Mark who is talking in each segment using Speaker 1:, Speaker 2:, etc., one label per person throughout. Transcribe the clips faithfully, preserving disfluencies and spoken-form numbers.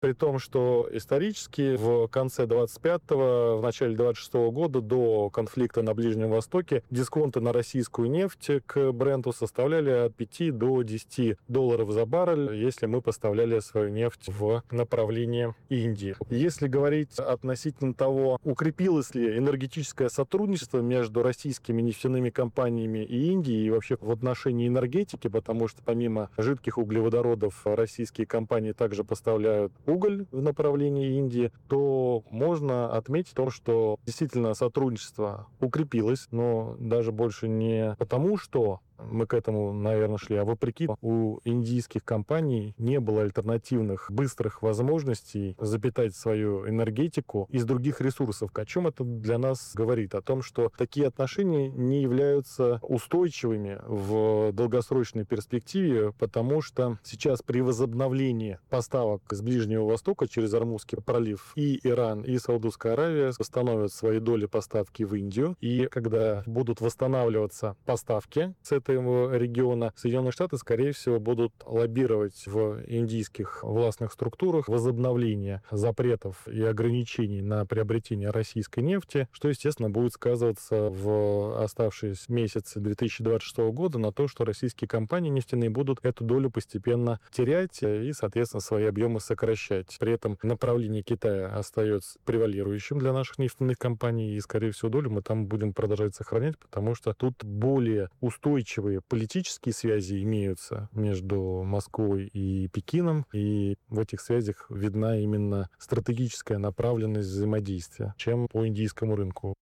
Speaker 1: При том, что исторически в конце двадцать пятого, в начале двадцать шестого года, до конфликта на Ближнем Востоке, дисконты на российскую нефть к Бренту составляли от пяти до десяти долларов за баррель, если мы поставляли свою нефть в направлении Индии. Если говорить относительно того, укрепилось ли энергетическое сотрудничество между российскими нефтяными компаниями и Индией, и вообще в отношении энергетики, потому что помимо жидких углеводородов российские компании также поставляют уголь в направлении Индии, то можно отметить то, что действительно сотрудничество укрепилось, но даже больше не потому, что мы к этому, наверное, шли, а вопреки у индийских компаний не было альтернативных быстрых возможностей запитать свою энергетику из других ресурсов. О чем это для нас говорит? О том, что такие отношения не являются устойчивыми в долгосрочной перспективе, потому что сейчас при возобновлении поставок с Ближнего Востока через Ормузский пролив и Иран, и Саудовская Аравия восстановят свои доли поставки в Индию, и когда будут восстанавливаться поставки с этой региона, Соединенные Штаты, скорее всего, будут лоббировать в индийских властных структурах возобновление запретов и ограничений на приобретение российской нефти, что, естественно, будет сказываться в оставшиеся месяцы две тысячи двадцать шестого года на то, что российские компании нефтяные будут эту долю постепенно терять и, соответственно, свои объемы сокращать. При этом направление Китая остается превалирующим для наших нефтяных компаний, и, скорее всего, долю мы там будем продолжать сохранять, потому что тут более устойчивые политические связи имеются между Москвой и Пекином, и в этих связях видна именно стратегическая направленность взаимодействия, чем по индийскому рынку.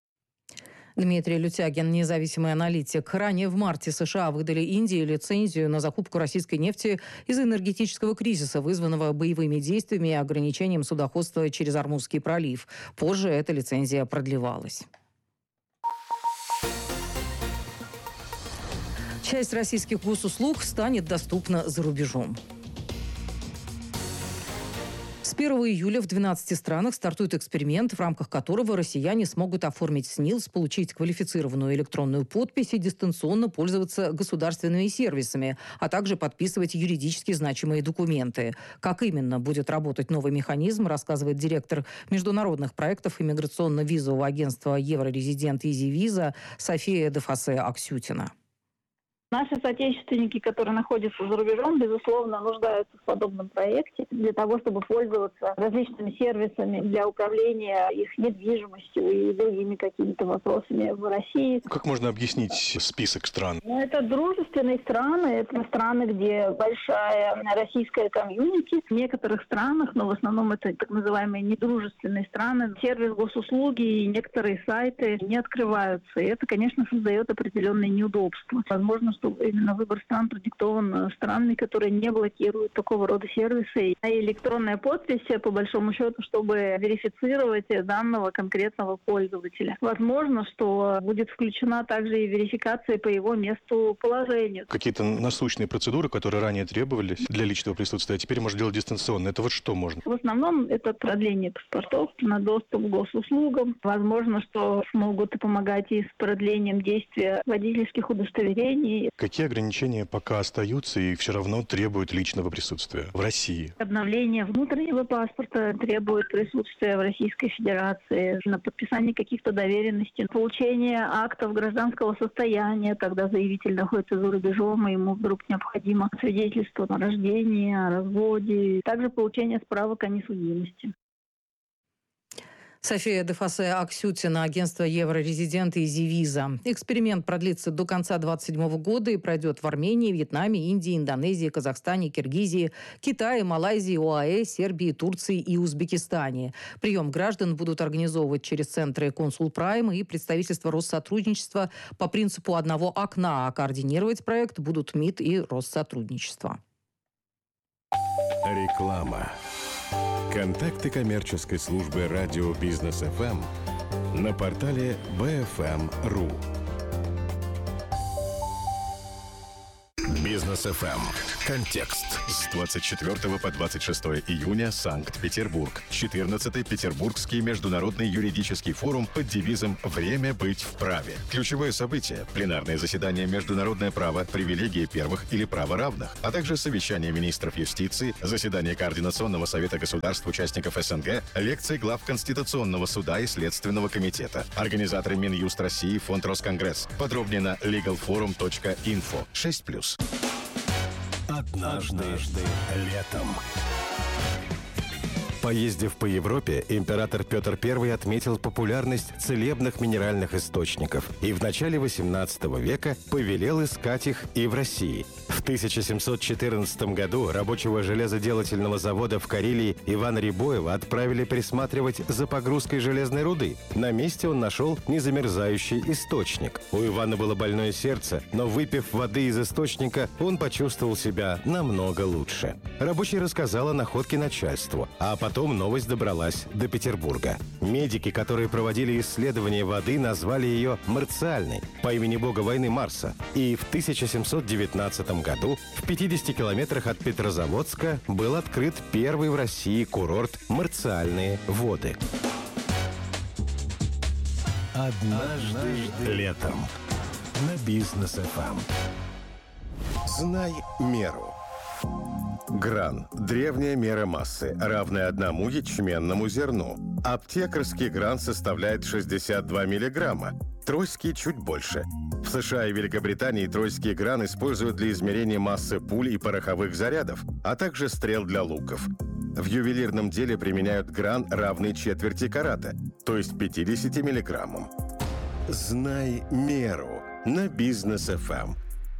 Speaker 2: Дмитрий Лютягин, независимый аналитик. Ранее в марте США выдали Индии лицензию на закупку российской нефти из-за энергетического кризиса, вызванного боевыми действиями и ограничением судоходства через Ормузский пролив. Позже эта лицензия продлевалась. Часть российских госуслуг станет доступна за рубежом. С первого июля в двенадцати странах стартует эксперимент, в рамках которого россияне смогут оформить СНИЛС, получить квалифицированную электронную подпись и дистанционно пользоваться государственными сервисами, а также подписывать юридически значимые документы. Как именно будет работать новый механизм, рассказывает директор международных проектов иммиграционно-визового агентства «Еврорезидент Изи Виза» София Дефасе Аксютина.
Speaker 3: Наши соотечественники, которые находятся за рубежом, безусловно, нуждаются в подобном проекте для того, чтобы пользоваться различными сервисами для управления их недвижимостью и другими какими-то вопросами в России.
Speaker 4: Как можно объяснить список стран?
Speaker 3: Ну, это дружественные страны, это страны, где большая российская комьюнити. В некоторых странах, но в основном это так называемые недружественные страны, сервис госуслуги и некоторые сайты не открываются. И это, конечно, создает определенные неудобства. Возможно, что именно выбор стран продиктован странами, которые не блокируют такого рода сервисы. И электронная подпись, по большому счету, чтобы верифицировать данного конкретного пользователя. Возможно, что будет включена также и верификация по его месту положения.
Speaker 4: Какие-то насущные процедуры, которые ранее требовались для личного присутствия, а теперь можно делать дистанционно. Это вот что можно?
Speaker 3: В основном это продление паспортов на доступ к госуслугам. Возможно, что смогут помогать и с продлением действия водительских удостоверений.
Speaker 4: Какие ограничения пока остаются и все равно требуют личного присутствия в России?
Speaker 3: Обновление внутреннего паспорта требует присутствия в Российской Федерации, на подписание каких-то доверенностей, получение актов гражданского состояния, когда заявитель находится за рубежом, и ему вдруг необходимо свидетельство о рождении, о разводе, также получение справок о несудимости.
Speaker 2: София Дефасе Аксютина, агентство «Еврорезидент Изи Виза». Эксперимент продлится до конца двадцать седьмого года и пройдет в Армении, Вьетнаме, Индии, Индонезии, Казахстане, Киргизии, Китае, Малайзии, ОАЭ, Сербии, Турции и Узбекистане. Прием граждан будут организовывать через центры Консул Прайм и представительство Россотрудничества по принципу одного окна, а координировать проект будут МИД и Россотрудничество.
Speaker 5: Реклама. Контакты коммерческой службы радио Бизнес эф эм на портале би эф эм точка ру. Бизнес Бизнес-эф эм. Контекст.
Speaker 4: С двадцать четвёртого по двадцать шестое июня Санкт-Петербург. четырнадцатый Петербургский международный юридический форум под девизом «Время быть вправе». Ключевое событие – пленарное заседание «Международное право, привилегии первых или право равных», а также совещание министров юстиции, заседание Координационного совета государств участников эс эн гэ, лекции глав Конституционного суда и Следственного комитета. Организаторы Минюст России, Фонд Росконгресс. Подробнее на лигал форум точка инфо. шесть плюс.
Speaker 5: Однажды летом.
Speaker 6: Поездив по Европе, император Петр Первый отметил популярность целебных минеральных источников и в начале восемнадцатого века повелел искать их и в России. В тысяча семьсот четырнадцатом году рабочего железоделательного завода в Карелии Ивана Рябоева отправили присматривать за погрузкой железной руды. На месте он нашел незамерзающий источник. У Ивана было больное сердце, но выпив воды из источника, он почувствовал себя намного лучше. Рабочий рассказал о находке начальству, а потом Потом новость добралась до Петербурга. Медики, которые проводили исследование воды, назвали ее марциальной, по имени бога войны Марса. И в тысяча семьсот девятнадцатом году в пятидесяти километрах от Петрозаводска был открыт первый в России курорт «Марциальные воды».
Speaker 5: Однажды летом. На Бизнес-эф эм. Знай меру.
Speaker 6: Гран – древняя мера массы, равная одному ячменному зерну. Аптекарский гран составляет шестьдесят два миллиграмма, тройский чуть больше. В США и Великобритании тройский гран используют для измерения массы пуль и пороховых зарядов, а также стрел для луков. В ювелирном деле применяют гран, равный четверти карата, то есть пятидесяти миллиграммам. Знай меру на Бизнес-эф эм.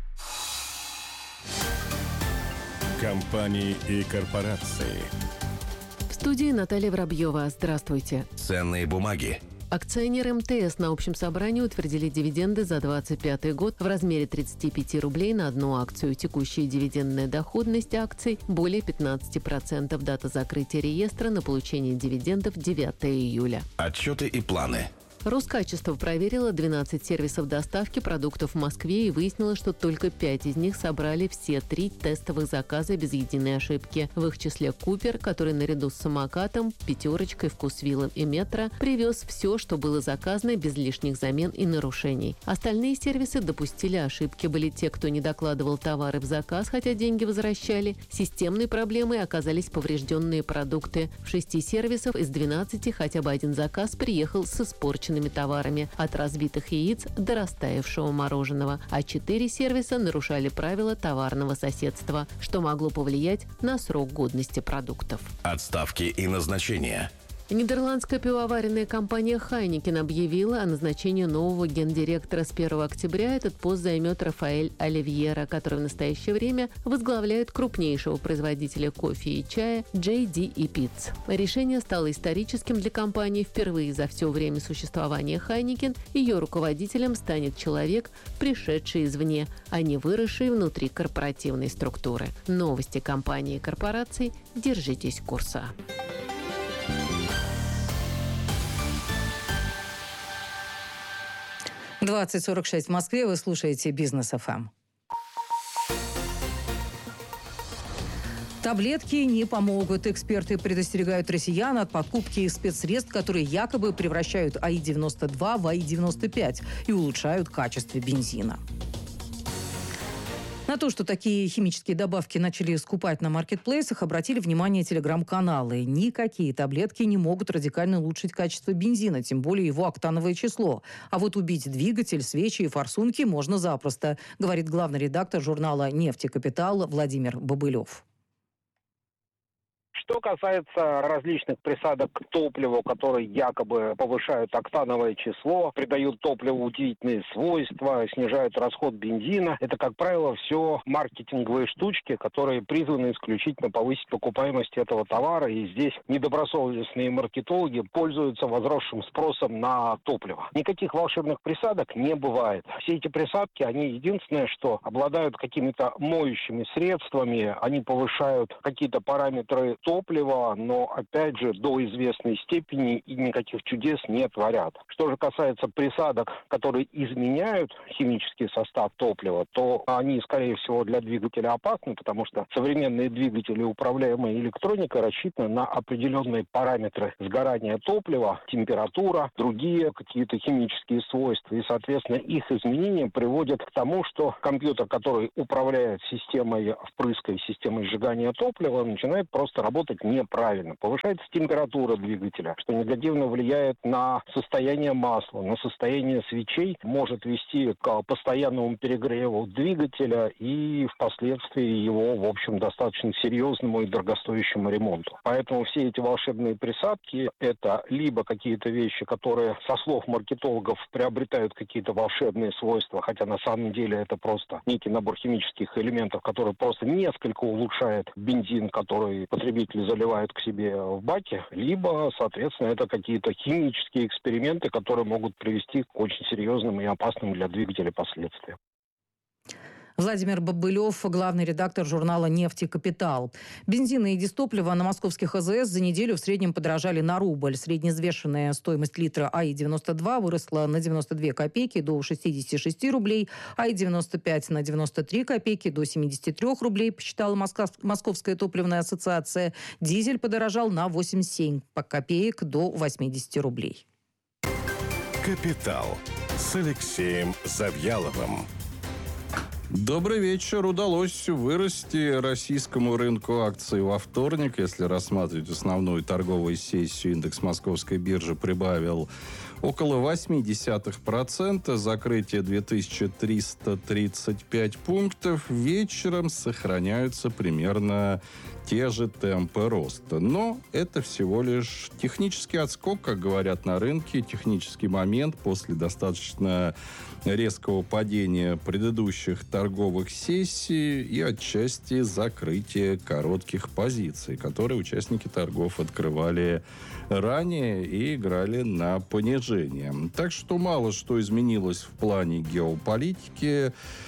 Speaker 5: Компании и корпорации.
Speaker 7: В студии Наталья Воробьева. Здравствуйте.
Speaker 5: Ценные бумаги.
Speaker 7: Акционеры эм тэ эс на общем собрании утвердили дивиденды за двадцать пятый год в размере тридцати пяти рублей на одну акцию. Текущая дивидендная доходность акций более пятнадцати процентов. Дата закрытия реестра на получение дивидендов девятого июля.
Speaker 5: Отчеты и планы.
Speaker 7: Роскачество проверило двенадцать сервисов доставки продуктов в Москве и выяснило, что только пять из них собрали все три тестовых заказа без единой ошибки. В их числе Купер, который наряду с самокатом, пятерочкой, вкусвиллом и метро привез все, что было заказано без лишних замен и нарушений. Остальные сервисы допустили ошибки. Были те, кто не докладывал товары в заказ, хотя деньги возвращали. Системной проблемой оказались поврежденные продукты. В шести сервисов из двенадцати хотя бы один заказ приехал с испорченными товарами, от разбитых яиц до растаявшего мороженого, а четыре сервиса нарушали правила товарного соседства, что могло повлиять на срок годности продуктов.
Speaker 5: Отставки и назначения.
Speaker 7: Нидерландская пивоваренная компания Хайникен объявила о назначении нового гендиректора с первого октября. Этот пост займет Рафаэль Оливьера, который в настоящее время возглавляет крупнейшего производителя кофе и чая джей ди и Peet's. Решение стало историческим для компании. Впервые за все время существования Хайникен ее руководителем станет человек, пришедший извне, а не выросший внутри корпоративной структуры. Новости компании и корпораций. Держитесь курса.
Speaker 2: двадцать сорок шесть в Москве. Вы слушаете Бизнес-эф эм. Таблетки не помогут. Эксперты предостерегают россиян от покупки спецсредств, которые якобы превращают а и девяносто два в а и девяносто пять и улучшают качество бензина. На то, что такие химические добавки начали скупать на маркетплейсах, обратили внимание телеграм-каналы. Никакие таблетки не могут радикально улучшить качество бензина, тем более его октановое число. А вот убить двигатель, свечи и форсунки можно запросто, говорит главный редактор журнала «Нефть и Капитал» Владимир Бобылев.
Speaker 8: Что касается различных присадок к топливу, которые якобы повышают октановое число, придают топливу удивительные свойства, снижают расход бензина, это, как правило, все маркетинговые штучки, которые призваны исключительно повысить покупаемость этого товара. И здесь недобросовестные маркетологи пользуются возросшим спросом на топливо. Никаких волшебных присадок не бывает. Все эти присадки, они единственное, что обладают какими-то моющими средствами, они повышают какие-то параметры топлива, топлива, но, опять же, до известной степени и никаких чудес не творят. Что же касается присадок, которые изменяют химический состав топлива, то они, скорее всего, для двигателя опасны, потому что современные двигатели, управляемые электроникой, рассчитаны на определенные параметры сгорания топлива, температура, другие какие-то химические свойства. И, соответственно, их изменения приводят к тому, что компьютер, который управляет системой впрыска и системой сжигания топлива, начинает просто работать неправильно. Повышается температура двигателя, что негативно влияет на состояние масла, на состояние свечей, может вести к постоянному перегреву двигателя и впоследствии его, в общем, достаточно серьезному и дорогостоящему ремонту. Поэтому все эти волшебные присадки – это либо какие-то вещи, которые, со слов маркетологов, приобретают какие-то волшебные свойства, хотя на самом деле это просто некий набор химических элементов, который просто несколько улучшает бензин, который потребители заливают к себе в баке, либо, соответственно, это какие-то химические эксперименты, которые могут привести к очень серьезным и опасным для двигателя последствиям.
Speaker 2: Владимир Бобылев, главный редактор журнала «Нефть и капитал». Бензин и дизтопливо на московских АЗС за неделю в среднем подорожали на рубль. Средневзвешенная стоимость литра АИ девяносто два выросла на девяносто две копейки до шестидесяти шести рублей, АИ девяносто пять на девяносто три копейки до семидесяти трёх рублей, посчитала Московская топливная ассоциация. Дизель подорожал на восемьдесят семь копеек до восьмидесяти рублей.
Speaker 5: «Капитал» с Алексеем Завьяловым.
Speaker 9: Добрый вечер. Удалось вырасти российскому рынку акций во вторник. Если рассматривать основную торговую сессию, индекс Московской биржи прибавил около восемь десятых процента. Закрытие две тысячи триста тридцать пять пунктов. Вечером сохраняются примерно те же темпы роста. Но это всего лишь технический отскок, как говорят на рынке, технический момент после достаточно резкого падения предыдущих торговых сессий и отчасти закрытия коротких позиций, которые участники торгов открывали ранее и играли на понижение. Так что мало что изменилось в плане геополитики.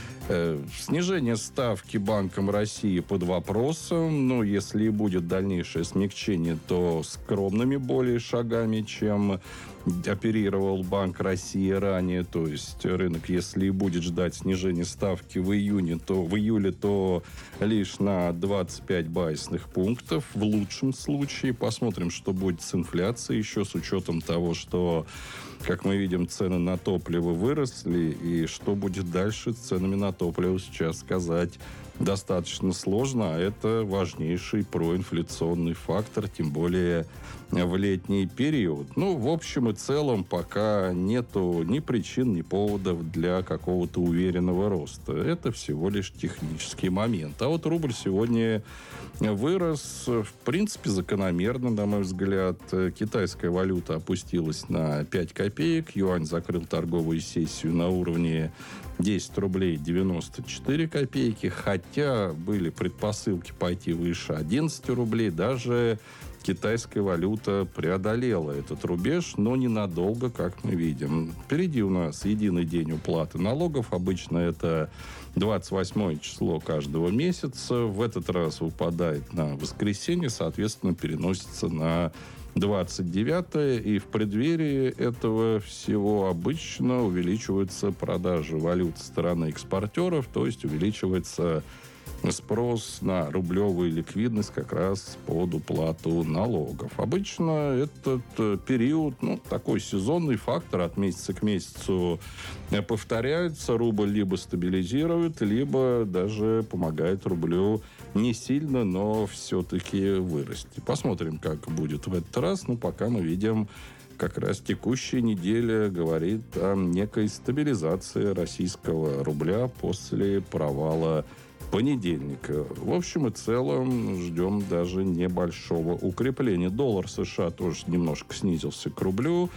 Speaker 9: Снижение ставки Банком России под вопросом. Но если и будет дальнейшее смягчение, то скромными более шагами, чем оперировал Банк России ранее. То есть рынок, если и будет ждать снижения ставки в июне, то в июле, то лишь на двадцать пять базисных пунктов. В лучшем случае. Посмотрим, что будет с инфляцией. Еще с учетом того, что, как мы видим, цены на топливо выросли. И что будет дальше с ценами на топливо, сейчас сказать достаточно сложно. А это важнейший проинфляционный фактор, тем более в летний период. Ну, в общем и целом, пока нету ни причин, ни поводов для какого-то уверенного роста. Это всего лишь технический момент. А вот рубль сегодня вырос, в принципе, закономерно, на мой взгляд. Китайская валюта опустилась на пять копеек. Юань закрыл торговую сессию на уровне десять рублей девяносто четыре копейки. Хотя были предпосылки пойти выше одиннадцати рублей. Даже китайская валюта преодолела этот рубеж, но ненадолго, как мы видим. Впереди у нас единый день уплаты налогов. Обычно это двадцать восьмое число каждого месяца. В этот раз выпадает на воскресенье, соответственно, переносится на двадцать девятое. И в преддверии этого всего обычно увеличиваются продажи валют со стороны экспортеров, то есть увеличивается спрос на рублевую ликвидность как раз под уплату налогов. Обычно этот период, ну, такой сезонный фактор, от месяца к месяцу повторяется. Рубль либо стабилизирует, либо даже помогает рублю не сильно, но все-таки вырасти. Посмотрим, как будет в этот раз. Ну, пока мы видим, как раз текущая неделя говорит о некой стабилизации российского рубля после провала понедельника. В общем и целом ждем даже небольшого укрепления. Доллар США тоже немножко снизился к рублю.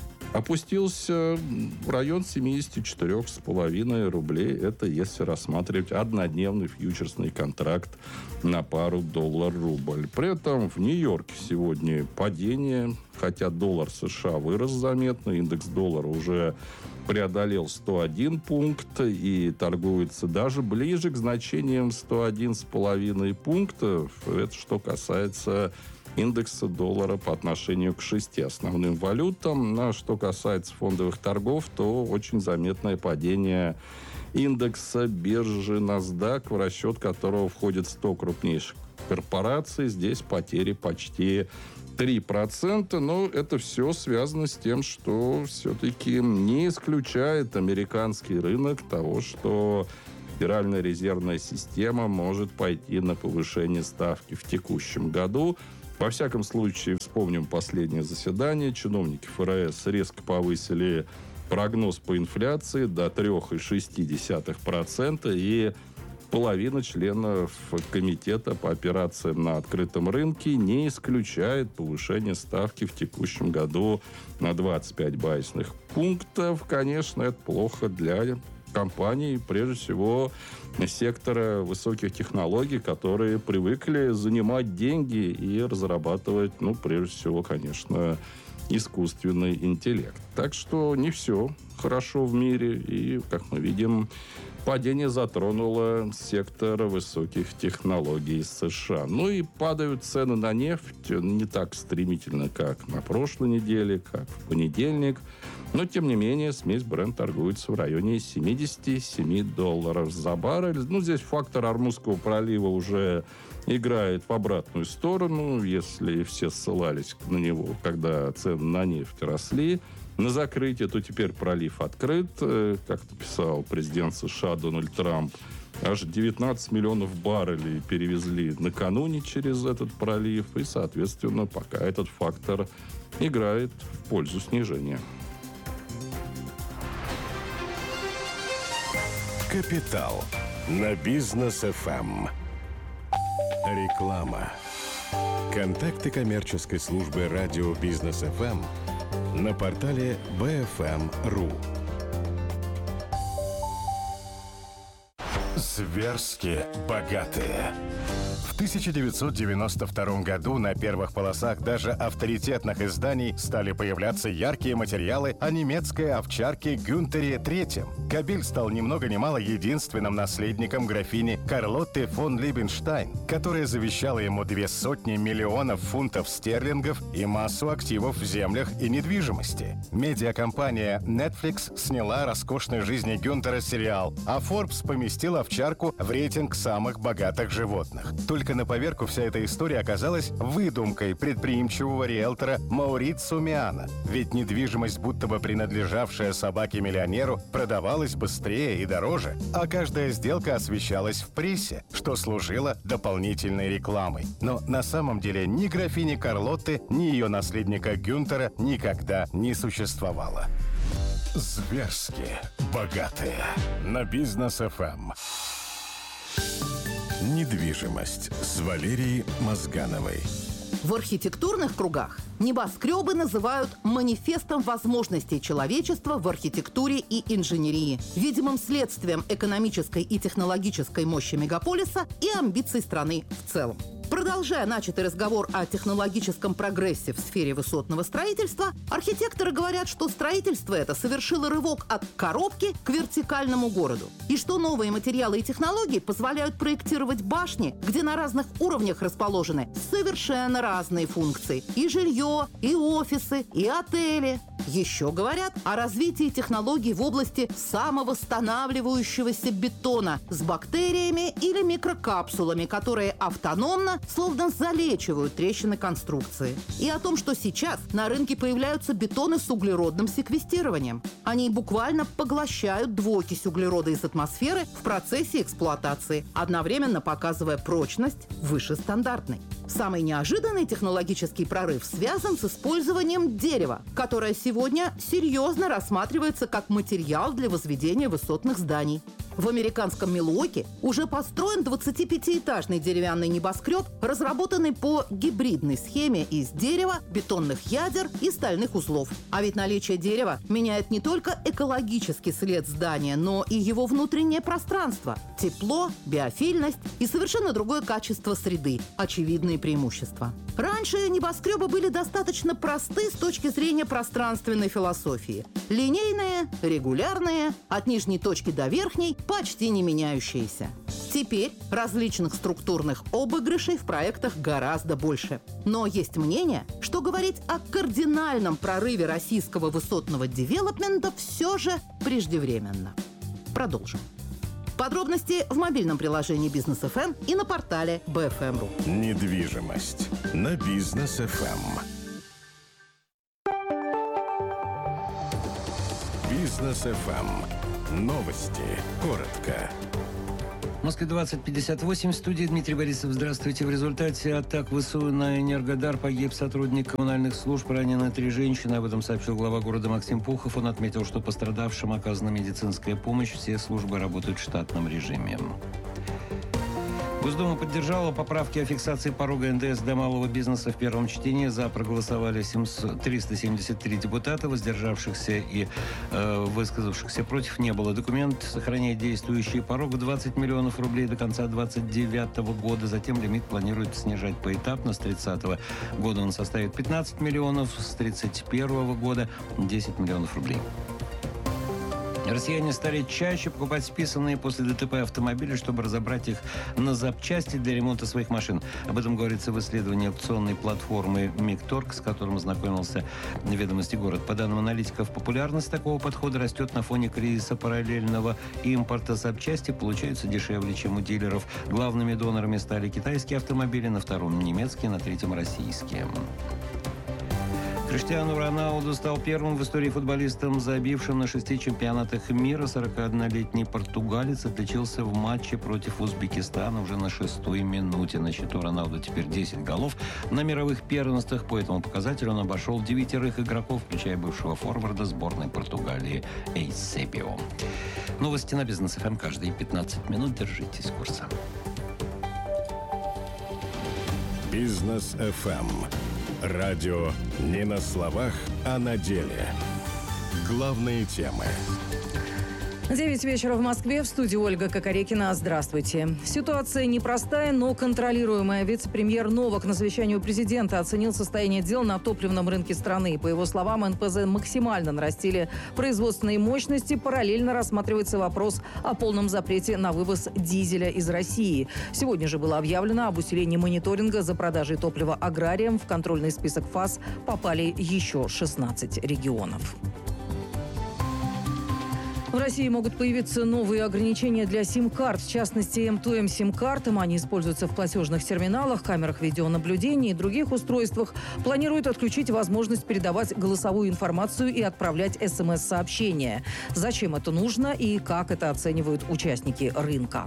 Speaker 9: Опустился в район семьдесят четыре с половиной рублей. Это если рассматривать однодневный фьючерсный контракт на пару доллар-рубль. При этом в Нью-Йорке сегодня падение, хотя доллар США вырос заметно. Индекс доллара уже преодолел сто один пункт и торгуется даже ближе к значениям сто один с половиной пунктов. Это что касается индекса доллара по отношению к шести основным валютам. А что касается фондовых торгов, то очень заметное падение индекса биржи NASDAQ, в расчет которого входит сто крупнейших корпораций. Здесь потери почти три процента, но это все связано с тем, что все-таки не исключает американский рынок того, что Федеральная резервная система может пойти на повышение ставки в текущем году. Во всяком случае, вспомним последнее заседание. Чиновники ФРС резко повысили прогноз по инфляции до три целых шесть десятых процента, и половина членов комитета по операциям на открытом рынке не исключает повышение ставки в текущем году на двадцать пять базисных пунктов. Конечно, это плохо для компаний, прежде всего сектора высоких технологий, которые привыкли занимать деньги и разрабатывать, ну, прежде всего, конечно, искусственный интеллект. Так что не все хорошо в мире, и, как мы видим, падение затронуло сектор высоких технологий США. Ну и падают цены на нефть не так стремительно, как на прошлой неделе, как в понедельник. Но, тем не менее, смесь Brent торгуется в районе семьдесят семь долларов за баррель. Ну, здесь фактор Ормузского пролива уже играет в обратную сторону. Если все ссылались на него, когда цены на нефть росли на закрытие, то теперь пролив открыт. Как писал президент США Дональд Трамп, аж девятнадцать миллионов баррелей перевезли накануне через этот пролив. И, соответственно, пока этот фактор играет в пользу снижения.
Speaker 5: Капитал на Бизнес эф эм. Реклама. Контакты коммерческой службы радио Бизнес эф эм на портале би эф эм точка ру. Зверски богатые. В тысяча девятьсот девяносто втором году на первых полосах даже авторитетных изданий стали появляться яркие материалы о немецкой овчарке Гюнтере третьем. Кабель стал ни много ни мало единственным наследником графини Карлотты фон Либенштайн, которая завещала ему две сотни миллионов фунтов стерлингов и массу активов в землях и недвижимости. Медиакомпания Netflix сняла о роскошной жизни Гюнтера сериал, а Forbes поместил овчарку в рейтинг самых богатых животных. Только на поверку вся эта история оказалась выдумкой предприимчивого риэлтора Маурицио Миана. Ведь недвижимость, будто бы принадлежавшая собаке-миллионеру, продавалась быстрее и дороже, а каждая сделка освещалась в прессе, что служило дополнительной рекламой. Но на самом деле ни графини Карлотты, ни ее наследника Гюнтера никогда не существовало. Зверски богатые на Бизнес эф эм. Недвижимость с Валерией Мозгановой.
Speaker 10: В архитектурных кругах небоскребы называют манифестом возможностей человечества в архитектуре и инженерии, видимым следствием экономической и технологической мощи мегаполиса и амбиций страны в целом. Продолжая начатый разговор о технологическом прогрессе в сфере высотного строительства, архитекторы говорят, что строительство это совершило рывок от коробки к вертикальному городу. И что новые материалы и технологии позволяют проектировать башни, где на разных уровнях расположены совершенно разные функции. И жилье, и офисы, и отели. Еще говорят о развитии технологий в области самовосстанавливающегося бетона с бактериями или микрокапсулами, которые автономно словно залечивают трещины конструкции. И о том, что сейчас на рынке появляются бетоны с углеродным секвестированием. Они буквально поглощают двуокись углерода из атмосферы в процессе эксплуатации, одновременно показывая прочность выше стандартной. Самый неожиданный технологический прорыв связан с использованием дерева, которое сегодня серьезно рассматривается как материал для возведения высотных зданий. В американском Милуоки уже построен двадцатипятиэтажный деревянный небоскреб, разработанный по гибридной схеме из дерева, бетонных ядер и стальных узлов. А ведь наличие дерева меняет не только экологический след здания, но и его внутреннее пространство. Тепло, биофильность и совершенно другое качество среды. Очевидные преимущества. Раньше небоскребы были достаточно просты с точки зрения пространственной философии. Линейные, регулярные, от нижней точки до верхней, почти не меняющиеся. Теперь различных структурных обыгрышей в проектах гораздо больше. Но есть мнение, что говорить о кардинальном прорыве российского высотного девелопмента все же преждевременно. Продолжим. Подробности в мобильном приложении Бизнес эф эм и на портале би эф эм точка ру.
Speaker 5: Недвижимость на Бизнес эф эм. Бизнес эф эм. Новости. Коротко.
Speaker 11: В Москве двадцать пятьдесят восемь. В студии Дмитрий Борисов. Здравствуйте. В результате атак ВСУ на Энергодар погиб сотрудник коммунальных служб, ранены три женщины. Об этом сообщил глава города Максим Пухов. Он отметил, что пострадавшим оказана медицинская помощь. Все службы работают в штатном режиме. Госдума поддержала поправки о фиксации порога эн дэ эс для малого бизнеса в первом чтении. За проголосовали триста семьдесят три депутата, воздержавшихся и э, высказавшихся против не было. Документ сохраняет действующий порог в двадцать миллионов рублей до конца двадцать девятого года. Затем лимит планируют снижать поэтапно. С тридцатого года он составит пятнадцать миллионов, с тридцать первого года десять миллионов рублей. Россияне стали чаще покупать списанные после ДТП автомобили, чтобы разобрать их на запчасти для ремонта своих машин. Об этом говорится в исследовании аукционной платформы МИГторг, с которым ознакомился «Ведомости город». По данным аналитиков, популярность такого подхода растет на фоне кризиса параллельного импорта. Запчасти получаются дешевле, чем у дилеров. Главными донорами стали китайские автомобили, на втором немецкие, на третьем российские. Криштиану Роналду стал первым в истории футболистом, забившим на шести чемпионатах мира. сорокаоднолетний португалец отличился в матче против Узбекистана уже на шестой минуте. На счету Роналду теперь десять голов. На мировых первенствах по этому показателю он обошел девятерых игроков, включая бывшего форварда сборной Португалии Эйсебио. Новости на Бизнес эф эм каждые пятнадцать минут. Держитесь курса.
Speaker 5: Бизнес эф эм. Радио не на словах, а на деле. Главные темы.
Speaker 2: девять вечера в Москве. В студии Ольга Кокорекина. Здравствуйте. Ситуация непростая, но контролируемая. Вице-премьер Новак на совещании у президента оценил состояние дел на топливном рынке страны. По его словам, эн пэ зэ максимально нарастили производственные мощности. Параллельно рассматривается вопрос о полном запрете на вывоз дизеля из России. Сегодня же было объявлено об усилении мониторинга за продажей топлива аграриям. В контрольный список ФАС попали еще шестнадцать регионов. В России могут появиться новые ограничения для сим-карт, в частности, эм два эм сим-картам. Они используются в платежных терминалах, камерах видеонаблюдения и других устройствах. Планируют отключить возможность передавать голосовую информацию и отправлять эс эм эс-сообщения. Зачем это нужно и как это оценивают участники рынка?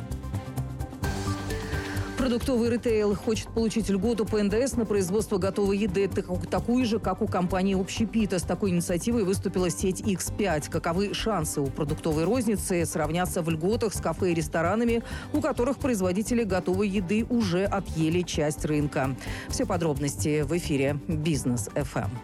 Speaker 2: Продуктовый ритейл хочет получить льготу по эн дэ эс на производство готовой еды, такую же, как у компании «Общепита». С такой инициативой выступила сеть икс пять. Каковы шансы у продуктовой розницы сравняться в льготах с кафе и ресторанами, у которых производители готовой еды уже отъели часть рынка? Все подробности в эфире «Бизнес эф эм».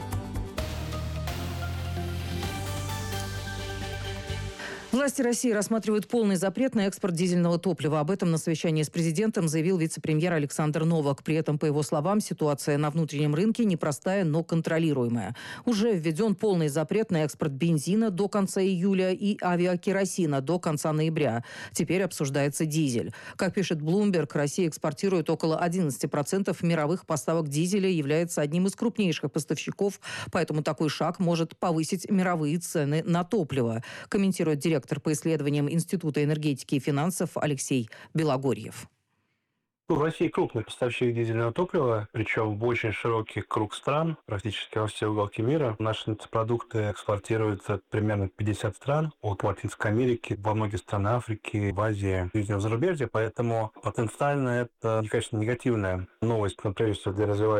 Speaker 2: Власти России рассматривают полный запрет на экспорт дизельного топлива. Об этом на совещании с президентом заявил вице-премьер Александр Новак. При этом, по его словам, ситуация на внутреннем рынке непростая, но контролируемая. Уже введен полный запрет на экспорт бензина до конца июля и авиакеросина до конца ноября. Теперь обсуждается дизель. Как пишет Bloomberg, Россия экспортирует около одиннадцати процентов мировых поставок дизеля, является одним из крупнейших поставщиков, поэтому такой шаг может повысить мировые цены на топливо, комментирует директор по исследованиям Института энергетики и финансов Алексей Белогорьев.
Speaker 12: В России крупный поставщик дизельного топлива, причем в очень широкий круг стран, практически во все уголки мира. Наши нефтепродукты экспортируются примерно в пятьдесят стран, от Латинской Америки, во многие страны Африки, в Азии, ближнего зарубежья. Поэтому потенциально это, конечно, негативная новость, но прежде всего для развивающихся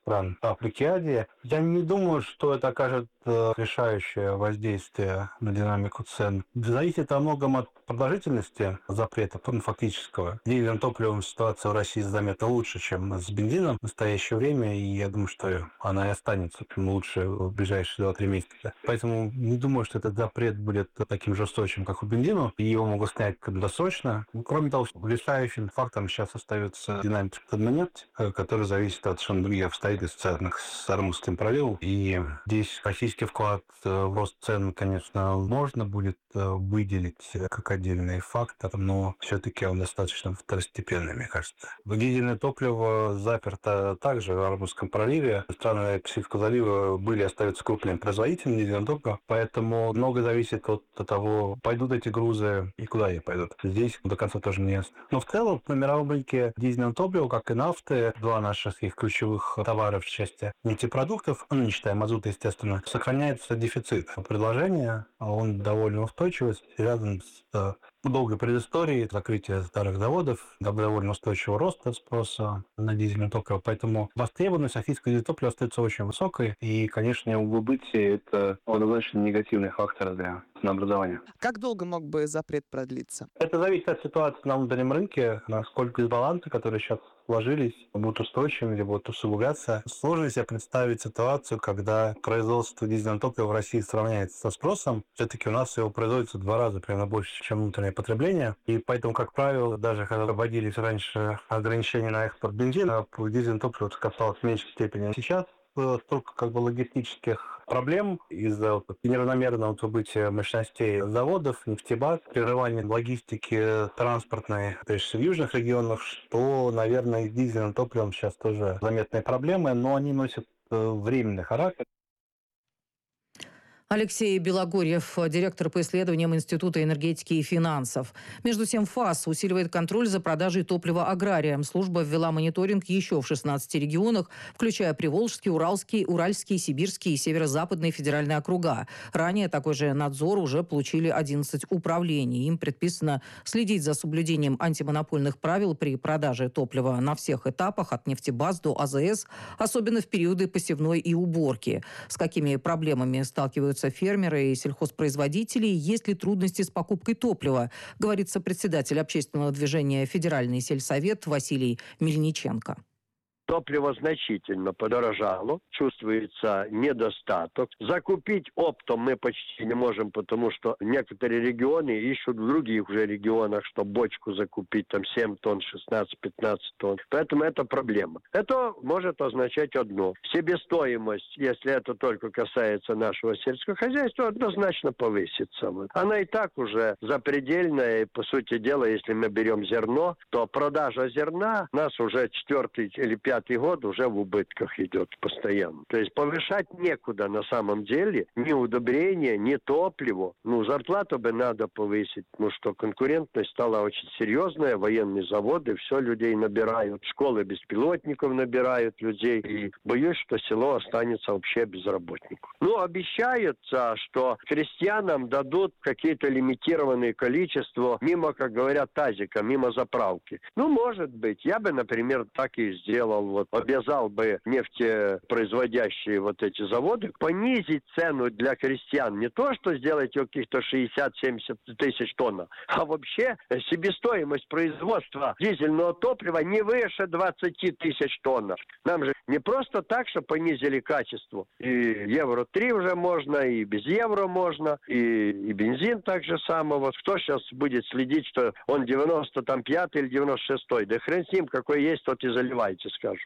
Speaker 12: стран Африки и Азии. Я не думаю, что это окажет э, решающее воздействие на динамику цен. Зависит во многом от продолжительности запрета, ну, фактического. Дизельным топливом ситуация в России заметно лучше, чем с бензином в настоящее время, и я думаю, что она и останется лучше в ближайшие два-три месяца. Поэтому не думаю, что этот запрет будет таким жестоким, как у бензина, и его могут снять досрочно. Кроме того, решающим фактором сейчас остается динамика цен на нефть, которая зависит от совершенно других обстоятельств, связанных с Ормузским проливом. И здесь российский вклад в рост цен, конечно, можно будет выделить как отдельный фактор, но все-таки он достаточно второстепенный, мне кажется. Дизельное топливо заперто также в Ормузском проливе. Страны Персидского залива были и остаются крупными производителями дизельного топлива, поэтому много зависит от того, пойдут эти грузы и куда они пойдут. Здесь до конца тоже не ясно. Но в целом на мировом рынке дизельного топлива, как и нафты, два наших их ключевых товара в части нефтепродуктов, ну, не считая мазута, естественно, сохраняется дефицит предложения, а он довольно устойчивый, связан с долгой предысторией закрытия старых заводов, довольно устойчивого роста спроса на дизельное топливо. Поэтому востребованность российского дизельного топлива остается очень высокой. И, конечно, его выбытие – это однозначно негативный фактор для ценообразования.
Speaker 13: Как долго мог бы запрет продлиться?
Speaker 12: Это зависит от ситуации на внутреннем рынке, насколько дисбалансы, которые сейчас сложились, будут устойчивыми или будут усугубляться. Сложно себе представить ситуацию, когда производство дизельного топлива в России сравняется со спросом. Все-таки у нас его производится в два раза примерно больше, чем внутреннее потребление. И поэтому, как правило, даже когда вводились раньше ограничения на экспорт бензина, дизельное топливо касалось в меньшей степени. Сейчас столько как бы логистических проблем из-за неравномерного убытия мощностей заводов, нефтебаз, прерывания логистики транспортной, то есть в южных регионах, что, наверное, с дизельным топливом сейчас тоже заметные проблемы, но они носят временный характер.
Speaker 2: Алексей Белогорьев, директор по исследованиям Института энергетики и финансов. Между тем, ФАС усиливает контроль за продажей топлива аграриям. Служба ввела мониторинг еще в шестнадцати регионах, включая Приволжский, Уральский, Уральский, Сибирский и Северо-Западные федеральные округа. Ранее такой же надзор уже получили одиннадцать управлений. Им предписано следить за соблюдением антимонопольных правил при продаже топлива на всех этапах, от нефтебаз до АЗС, особенно в периоды посевной и уборки. С какими проблемами сталкиваются фермеры и сельхозпроизводители, есть ли трудности с покупкой топлива, говорит сопредседатель общественного движения «Федеральный сельсовет» Василий Мельниченко.
Speaker 14: Топливо значительно подорожало, чувствуется недостаток. Закупить оптом мы почти не можем, потому что некоторые регионы ищут в других уже регионах, чтобы бочку закупить, там семь тонн, шестнадцать-пятнадцать тонн. Поэтому это проблема. Это может означать одно. Себестоимость, если это только касается нашего сельского хозяйства, однозначно повысится. Она и так уже запредельная. И, по сути дела, если мы берем зерно, то продажа зерна у нас уже четвертый или пятый год уже в убытках идет постоянно. То есть повышать некуда на самом деле. Ни удобрения, ни топливо. Ну, зарплату бы надо повысить. Ну, что конкурентность стала очень серьезная. Военные заводы, все людей набирают. Школы беспилотников набирают людей. И боюсь, что село останется вообще без работников. Ну, обещаются, что крестьянам дадут какие-то лимитированные количества мимо, как говорят, тазика, мимо заправки. Ну, может быть. Я бы, например, так и сделал. Вот, обязал бы нефтепроизводящие вот эти заводы понизить цену для крестьян. Не то, что сделать ее каких-то шестьдесят-семьдесят тысяч тонн, а вообще себестоимость производства дизельного топлива не выше двадцать тысяч тонн. Нам же не просто так, что понизили качество. И евро три уже можно, и без евро можно, и, и бензин так же самое. Вот кто сейчас будет следить, что он девяносто пятый или девяносто шестой? Да хрен с ним, какой есть, тот и заливайте, скажу.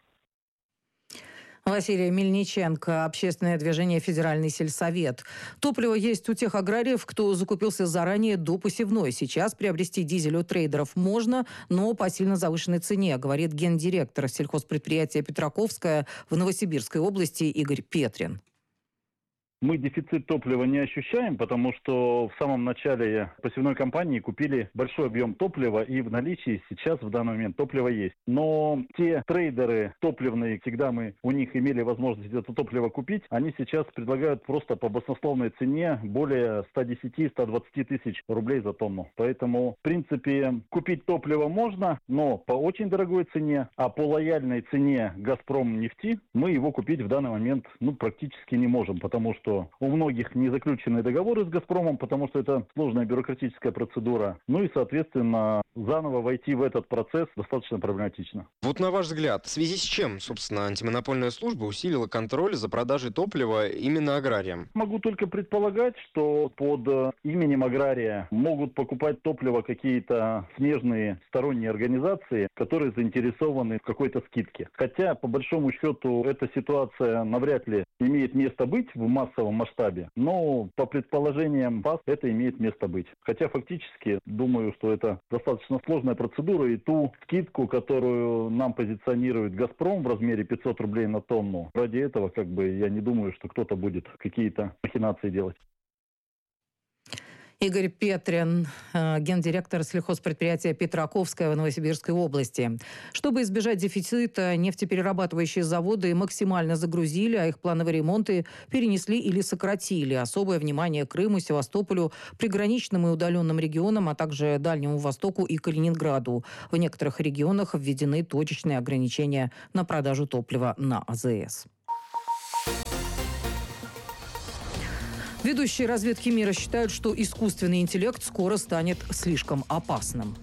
Speaker 2: Василий Мельниченко, общественное движение «Федеральный сельсовет». Топливо есть у тех аграриев, кто закупился заранее до посевной. Сейчас приобрести дизель у трейдеров можно, но по сильно завышенной цене, говорит гендиректор сельхозпредприятия «Петраковская» в Новосибирской области Игорь Петрин.
Speaker 15: мы дефицит топлива не ощущаем, потому что в самом начале посевной кампании купили большой объем топлива, и в наличии сейчас в данный момент топливо есть. Но те трейдеры топливные, всегда мы у них имели возможность это топливо купить, они сейчас предлагают просто по баснословной цене более ста десяти — ста двадцати тысяч рублей за тонну. Поэтому, в принципе, купить топливо можно, но по очень дорогой цене, а по лояльной цене «Газпром» нефти мы его купить в данный момент ну, практически не можем, потому что у многих не заключены договоры с «Газпромом», потому что это сложная бюрократическая процедура. Ну и, соответственно, заново войти в этот процесс достаточно проблематично.
Speaker 16: Вот на ваш взгляд, в связи с чем, собственно, антимонопольная служба усилила контроль за продажей топлива именно аграриям?
Speaker 15: Могу только предполагать, что под именем агрария могут покупать топливо какие-то смежные сторонние организации, которые заинтересованы в какой-то скидке. Хотя, по большому счету, эта ситуация навряд ли имеет место быть в массовом масштабе, но по предположениям ВАС это имеет место быть. Хотя фактически думаю, что это достаточно сложная процедура, и ту скидку, которую нам позиционирует «Газпром» в размере пятьсот рублей на тонну, ради этого как бы я не думаю, что кто-то будет какие-то махинации делать.
Speaker 2: Игорь Петрин, гендиректор сельхозпредприятия «Петраковская» в Новосибирской области. Чтобы избежать дефицита, нефтеперерабатывающие заводы максимально загрузили, а их плановые ремонты перенесли или сократили. Особое внимание Крыму, Севастополю, приграничным и удаленным регионам, а также Дальнему Востоку и Калининграду. В некоторых регионах введены точечные ограничения на продажу топлива на АЗС. Ведущие разведки мира считают, что искусственный интеллект скоро станет слишком опасным.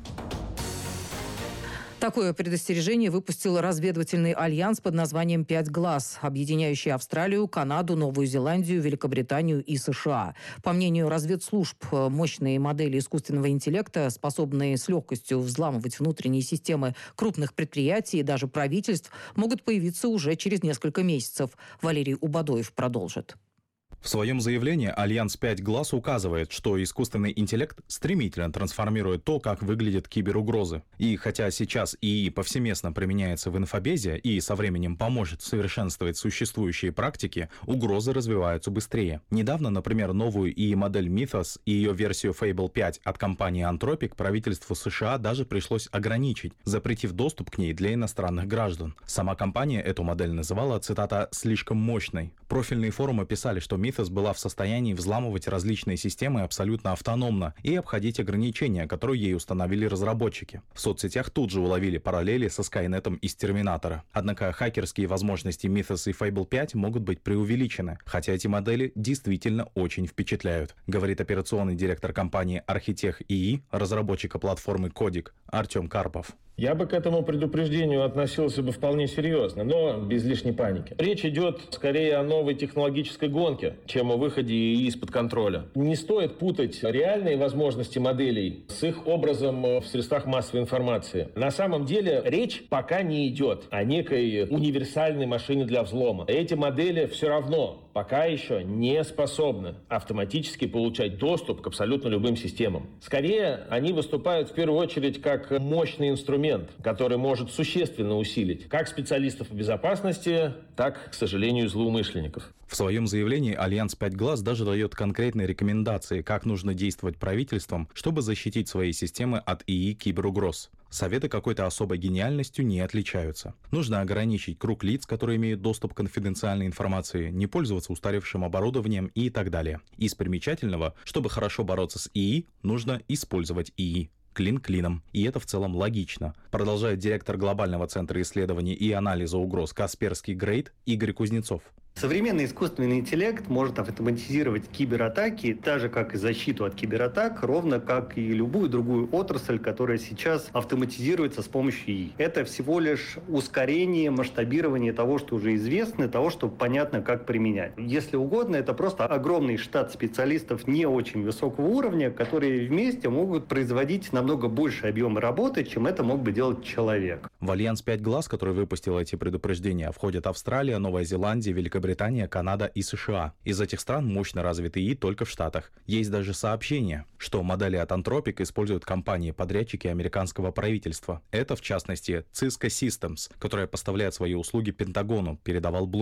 Speaker 2: Такое предостережение выпустил разведывательный альянс под названием «Пять глаз», объединяющий Австралию, Канаду, Новую Зеландию, Великобританию и США. По мнению разведслужб, мощные модели искусственного интеллекта, способные с легкостью взламывать внутренние системы крупных предприятий и даже правительств, могут появиться уже через несколько месяцев. Валерий Убадоев продолжит.
Speaker 17: В своем заявлении Альянс «Пять глаз» указывает, что искусственный интеллект стремительно трансформирует то, как выглядят киберугрозы. И хотя сейчас ИИ повсеместно применяется в инфобезе и со временем поможет совершенствовать существующие практики, угрозы развиваются быстрее. Недавно, например, новую ИИ-модель Mythos и ее версию Fable пять от компании Anthropic правительству США даже пришлось ограничить, запретив доступ к ней для иностранных граждан. Сама компания эту модель называла, цитата, «слишком мощной». Профильные форумы писали, что Mythos была в состоянии взламывать различные системы абсолютно автономно и обходить ограничения, которые ей установили разработчики. В соцсетях тут же уловили параллели со Скайнетом из Терминатора. Однако хакерские возможности Mythos и Fable пять могут быть преувеличены, хотя эти модели действительно очень впечатляют, говорит операционный директор компании Architect ИИ, разработчика платформы Кодик, Артем Карпов.
Speaker 18: Я бы к этому предупреждению относился бы вполне серьезно, но без лишней паники. Речь идет скорее о новой технологической гонке, чем о выходе ИИ из-под контроля. Не стоит путать реальные возможности моделей с их образом в средствах массовой информации. На самом деле речь пока не идет о некой универсальной машине для взлома. Эти модели все равно пока еще не способны автоматически получать доступ к абсолютно любым системам. Скорее, они выступают в первую очередь как мощный инструмент, который может существенно усилить как специалистов по безопасности, так, к сожалению, злоумышленников.
Speaker 17: В своем заявлении Альянс «Пять глаз» даже дает конкретные рекомендации, как нужно действовать правительством, чтобы защитить свои системы от ИИ киберугроз. Советы какой-то особой гениальностью не отличаются. Нужно ограничить круг лиц, которые имеют доступ к конфиденциальной информации, не пользоваться устаревшим оборудованием и так далее. Из примечательного, чтобы хорошо бороться с ИИ, нужно использовать ИИ. Клин клином. И это в целом логично, продолжает директор Глобального центра исследований и анализа угроз Касперский Грейд Игорь Кузнецов.
Speaker 19: Современный искусственный интеллект может автоматизировать кибератаки, так же как и защиту от кибератак, ровно как и любую другую отрасль, которая сейчас автоматизируется с помощью ИИ. Это всего лишь ускорение, масштабирование того, что уже известно, того, что понятно, как применять. Если угодно, это просто огромный штат специалистов не очень высокого уровня, которые вместе могут производить намного больше объема работы, чем это мог бы делать человек.
Speaker 17: В Альянс «Пять глаз», который выпустил эти предупреждения, входят Австралия, Новая Зеландия, Великобритания, Британия, Канада и США. Из этих стран мощно развит ИИ только в Штатах. Есть даже сообщение, что модели от Anthropic используют компании-подрядчики американского правительства. Это, в частности, Cisco Systems, которая поставляет свои услуги Пентагону, передавал Bloomberg.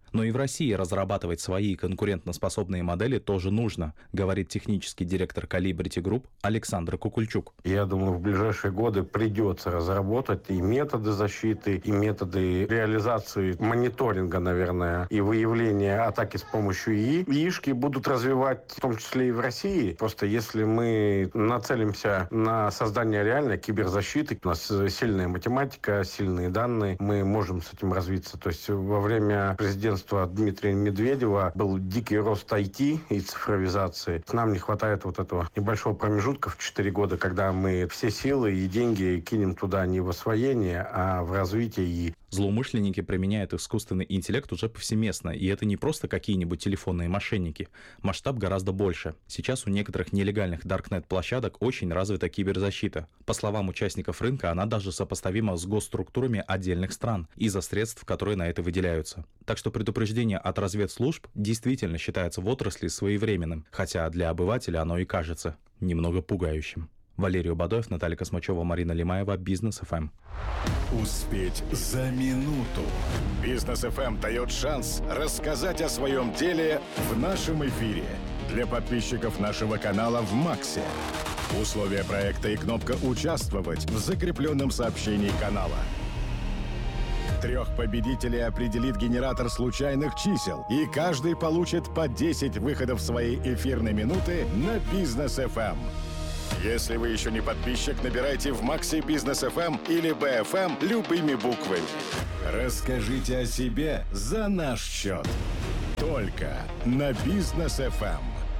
Speaker 17: Но и в России разрабатывать свои конкурентоспособные модели тоже нужно, говорит технический директор Calibrity Group Александр Кукульчук.
Speaker 20: Я думаю, в ближайшие годы придется разработать и методы защиты, и методы реализации мониторинга, наверное, и выявления атаки с помощью ИИ. ИИшки будут развивать в том числе и в России. Просто если мы нацелимся на создание реальной киберзащиты, у нас сильная математика, сильные данные, мы можем с этим развиться. То есть во время президентства Дмитрия Медведева был дикий рост ай ти и цифровизации. Нам не хватает вот этого небольшого промежутка в четыре года, когда мы все силы и деньги кинем туда не в освоение, а в развитие ИИ.
Speaker 17: Злоумышленники применяют искусственный интеллект уже повсеместно, и это не просто какие-нибудь телефонные мошенники. Масштаб гораздо больше. Сейчас у некоторых нелегальных даркнет-площадок очень развита киберзащита. По словам участников рынка, она даже сопоставима с госструктурами отдельных стран из-за средств, которые на это выделяются. Так что предупреждение от разведслужб действительно считается в отрасли своевременным, хотя для обывателя оно и кажется немного пугающим. Валерий Бадоев, Наталья Космачева, Марина Лимаева, Бизнес эф эм.
Speaker 5: Успеть за минуту. Бизнес эф эм дает шанс рассказать о своем деле в нашем эфире. Для подписчиков нашего канала в Максе. Условия проекта и кнопка «Участвовать» в закрепленном сообщении канала. Трех победителей определит генератор случайных чисел, и каждый получит по десять выходов своей эфирной минуты на Бизнес эф эм. Если вы еще не подписчик, набирайте в Максе Бизнес эф эм или би эф эм любыми буквами. Расскажите о себе за наш счет. Только на Бизнес эф эм.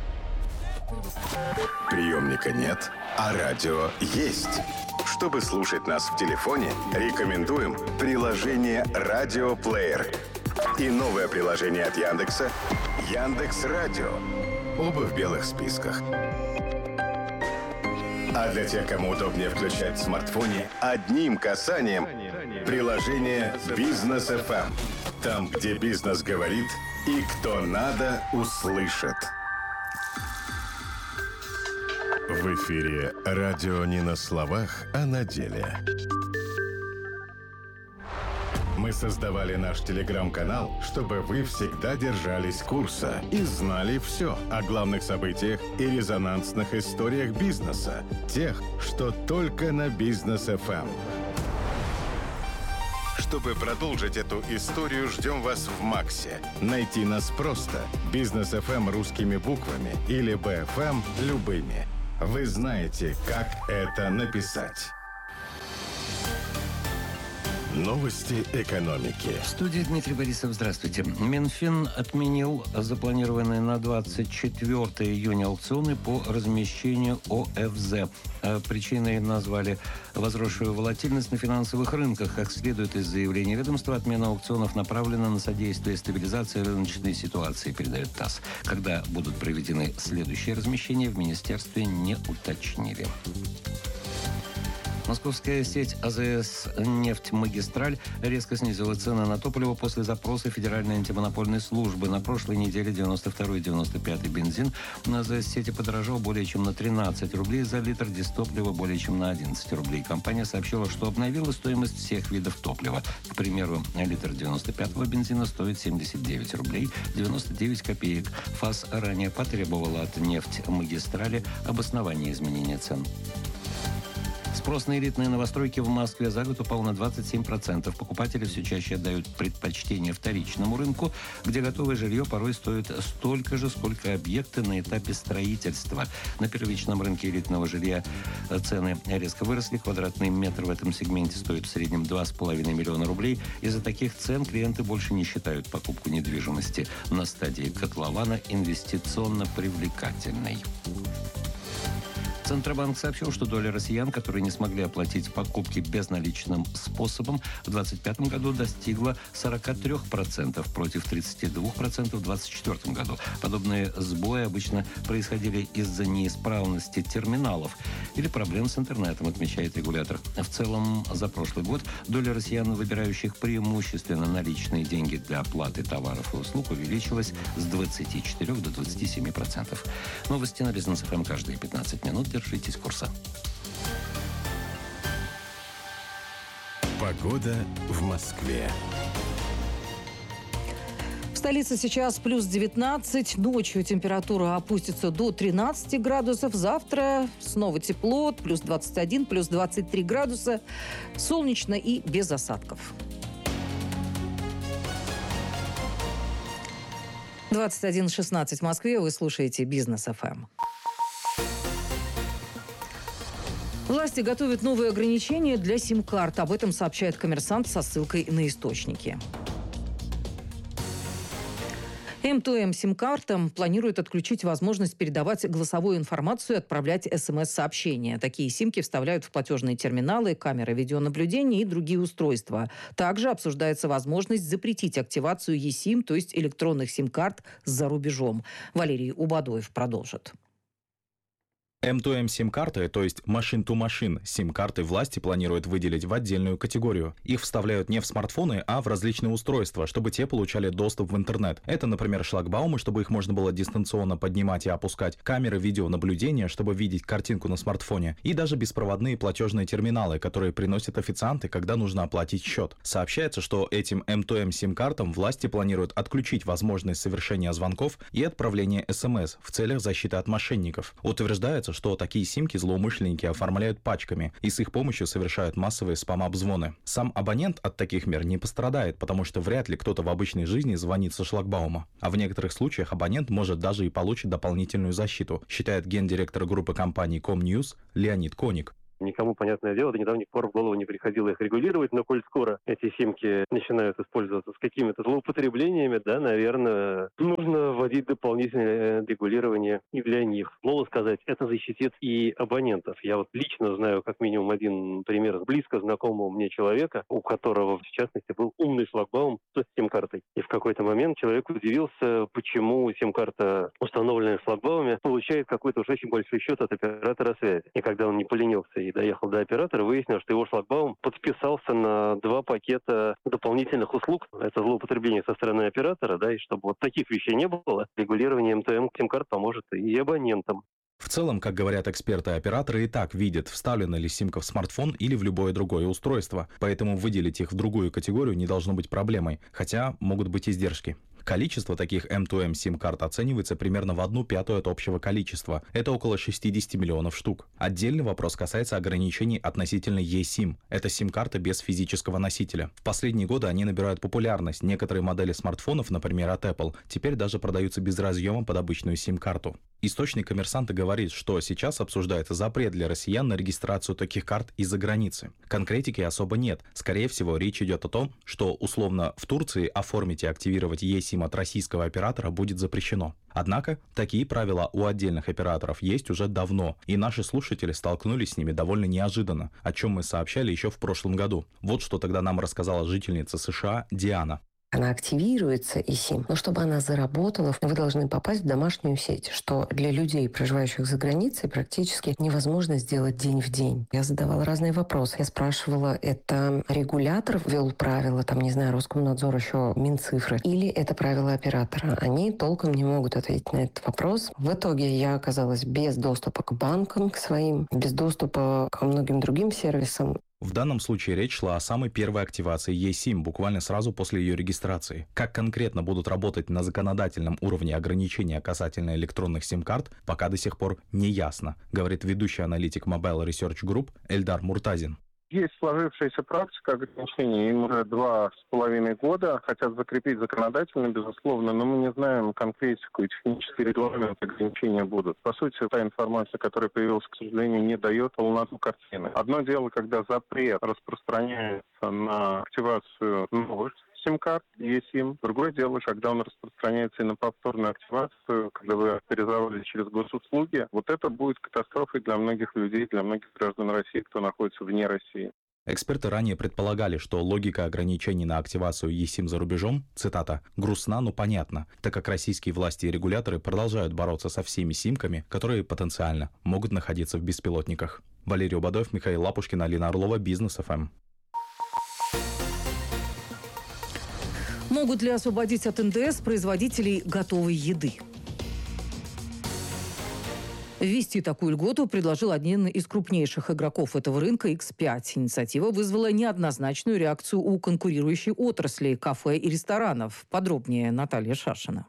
Speaker 5: Приемника нет, а радио есть. Чтобы слушать нас в телефоне, рекомендуем приложение «Радиоплеер» и новое приложение от Яндекса «Яндекс.Радио». Оба в белых списках. А для тех, кому удобнее включать в смартфоне, одним касанием приложение «Бизнес эф эм». Там, где бизнес говорит и кто надо, услышит. В эфире радио не на словах, а на деле. Мы создавали наш телеграм-канал, чтобы вы всегда держались курса и знали все о главных событиях и резонансных историях бизнеса. Тех, что только на Бизнес эф эм. Чтобы продолжить эту историю, ждем вас в Максе. Найти нас просто. Бизнес эф эм русскими буквами или би эф эм любыми. Вы знаете, как это написать. Новости экономики.
Speaker 11: В студии Дмитрий Борисов. Здравствуйте. Минфин отменил запланированные на двадцать четвёртое июня аукционы по размещению о эф зэ. Причиной назвали возросшую волатильность на финансовых рынках. Как следует из заявления ведомства, отмена аукционов направлена на содействие стабилизации рыночной ситуации, передает ТАСС. Когда будут проведены следующие размещения, в министерстве не уточнили. Московская сеть а зэ эс «Нефть-Магистраль» резко снизила цены на топливо после запроса Федеральной антимонопольной службы. На прошлой неделе девяносто второй и девяносто пятый бензин на а зэ эс-сети подорожал более чем на тринадцать рублей за литр, дистоплива более чем на одиннадцать рублей. Компания сообщила, что обновила стоимость всех видов топлива. К примеру, литр девяносто пятого бензина стоит семьдесят девять рублей девяносто девять копеек. ФАС ранее потребовала от «Нефть-Магистрали» обоснования изменения цен. Спрос на элитные новостройки в Москве за год упал на двадцать семь процентов. Покупатели все чаще отдают предпочтение вторичному рынку, где готовое жилье порой стоит столько же, сколько объекты на этапе строительства. На первичном рынке элитного жилья цены резко выросли. Квадратный метр в этом сегменте стоит в среднем два с половиной миллиона рублей. Из-за таких цен клиенты больше не считают покупку недвижимости на стадии котлована инвестиционно привлекательной. Центробанк сообщил, что доля россиян, которые не смогли оплатить покупки безналичным способом, в двадцать пятом году достигла сорок три процента против тридцать два процента в двадцать четвёртом году. Подобные сбои обычно происходили из-за неисправности терминалов или проблем с интернетом, отмечает регулятор. В целом, за прошлый год доля россиян, выбирающих преимущественно наличные деньги для оплаты товаров и услуг, увеличилась с двадцати четырёх до двадцати семи процентов. Новости на Бизнес эф эм каждые пятнадцать минут. Держитесь курса.
Speaker 5: Погода в Москве.
Speaker 2: В Столица сейчас плюс девятнадцать. Ночью температура опустится до тринадцати градусов. Завтра снова тепло. Плюс двадцать один, плюс двадцать три градуса. Солнечно и без осадков. двадцать один шестнадцать в Москве. Вы слушаете Бизнес эф эм. Власти готовят новые ограничения для сим-карт. Об этом сообщает «Коммерсант» со ссылкой на источники. эм два эм сим-картам планируют отключить возможность передавать голосовую информацию и отправлять эс эм эс-сообщения. Такие симки вставляют в платежные терминалы, камеры видеонаблюдения и другие устройства. Также обсуждается возможность запретить активацию eSIM, то есть электронных сим-карт за рубежом. Валерий Убадоев продолжит.
Speaker 17: эм два эм сим-карты, то есть машин-ту-машин сим-карты, власти планируют выделить в отдельную категорию. Их вставляют не в смартфоны, а в различные устройства, чтобы те получали доступ в интернет. Это, например, шлагбаумы, чтобы их можно было дистанционно поднимать и опускать, камеры видеонаблюдения, чтобы видеть картинку на смартфоне, и даже беспроводные платежные терминалы, которые приносят официанты, когда нужно оплатить счет. Сообщается, что этим эм два эм сим-картам власти планируют отключить возможность совершения звонков и отправления эс эм эс в целях защиты от мошенников. Утверждается, что такие симки злоумышленники оформляют пачками и с их помощью совершают массовые спам-обзвоны. Сам абонент от таких мер не пострадает, потому что вряд ли кто-то в обычной жизни звонит со шлагбаума. А в некоторых случаях абонент может даже и получить дополнительную защиту, считает гендиректор группы компаний Комньюз Леонид Коник.
Speaker 21: Никому, понятное дело, до недавних пор в голову не приходило их регулировать, но коль скоро эти симки начинают использоваться с какими-то злоупотреблениями, да, наверное, нужно вводить дополнительное регулирование и для них. Слово сказать, это защитит и абонентов. Я вот лично знаю как минимум один пример близко знакомого мне человека, у которого, в частности, был умный шлагбаум с сим-картой. И в какой-то момент человек удивился, почему сим-карта, установленная в шлагбауме, получает какой-то уж очень большой счет от оператора связи. И когда он не поленился и доехал до оператора, выяснилось, что его шлагбаум подписался на два пакета дополнительных услуг. Это злоупотребление со стороны оператора, да, и чтобы вот таких вещей не было, регулирование эм два эм сим-карт поможет и абонентам.
Speaker 17: В целом, как говорят эксперты, операторы и так видят, вставлена ли симка в смартфон или в любое другое устройство, поэтому выделить их в другую категорию не должно быть проблемой, хотя могут быть издержки. Количество таких эм два эм сим-карт оценивается примерно в одну пятую от общего количества. Это около шестьдесят миллионов штук. Отдельный вопрос касается ограничений относительно eSIM. Это сим-карта без физического носителя. В последние годы они набирают популярность. Некоторые модели смартфонов, например, от Apple, теперь даже продаются без разъема под обычную сим-карту. Источник «Коммерсанта» говорит, что сейчас обсуждается запрет для россиян на регистрацию таких карт из-за границы. Конкретики особо нет. Скорее всего, речь идет о том, что условно в Турции оформить и активировать eSIM от российского оператора будет запрещено. Однако, такие правила у отдельных операторов есть уже давно, и наши слушатели столкнулись с ними довольно неожиданно, о чем мы сообщали еще в прошлом году. Вот что тогда нам рассказала жительница США Диана.
Speaker 22: Она активируется, eSIM, но чтобы она заработала, вы должны попасть в домашнюю сеть, что для людей, проживающих за границей, практически невозможно сделать день в день. Я задавала разные вопросы. Я спрашивала, это регулятор ввел правила, там, не знаю, Роскомнадзор, еще Минцифры, или это правила оператора? Они толком не могут ответить на этот вопрос. В итоге я оказалась без доступа к банкам, к своим, без доступа к многим другим сервисам.
Speaker 17: В данном случае речь шла о самой первой активации eSIM, буквально сразу после ее регистрации. Как конкретно будут работать на законодательном уровне ограничения касательно электронных сим-карт, пока до сих пор не ясно, говорит ведущий аналитик Mobile Research Group Эльдар Муртазин.
Speaker 23: Есть сложившаяся практика ограничений, им уже два с половиной года. Хотят закрепить законодательно, безусловно, но мы не знаем конкретику и технические регламенты ограничения будут. По сути, та информация, которая появилась, к сожалению, не дает полноту картины. Одно дело, когда запрет распространяется на активацию новых сим-карт, eSIM. Другое дело, когда он распространяется и на повторную активацию, когда вы авторизовались через госуслуги. Вот это будет катастрофой для многих людей, для многих граждан России, кто находится вне России.
Speaker 17: Эксперты ранее предполагали, что логика ограничений на активацию eSIM за рубежом, цитата, «грустна, но понятна», так как российские власти и регуляторы продолжают бороться со всеми симками, которые потенциально могут находиться в беспилотниках. Валерий Убадоев, Михаил Лапушкин, Алина Орлова, Бизнес эф эм.
Speaker 2: Могут ли освободить от эн дэ эс производителей готовой еды? Ввести такую льготу предложил один из крупнейших игроков этого рынка икс пять. Инициатива вызвала неоднозначную реакцию у конкурирующей отрасли кафе и ресторанов. Подробнее Наталья Шашина.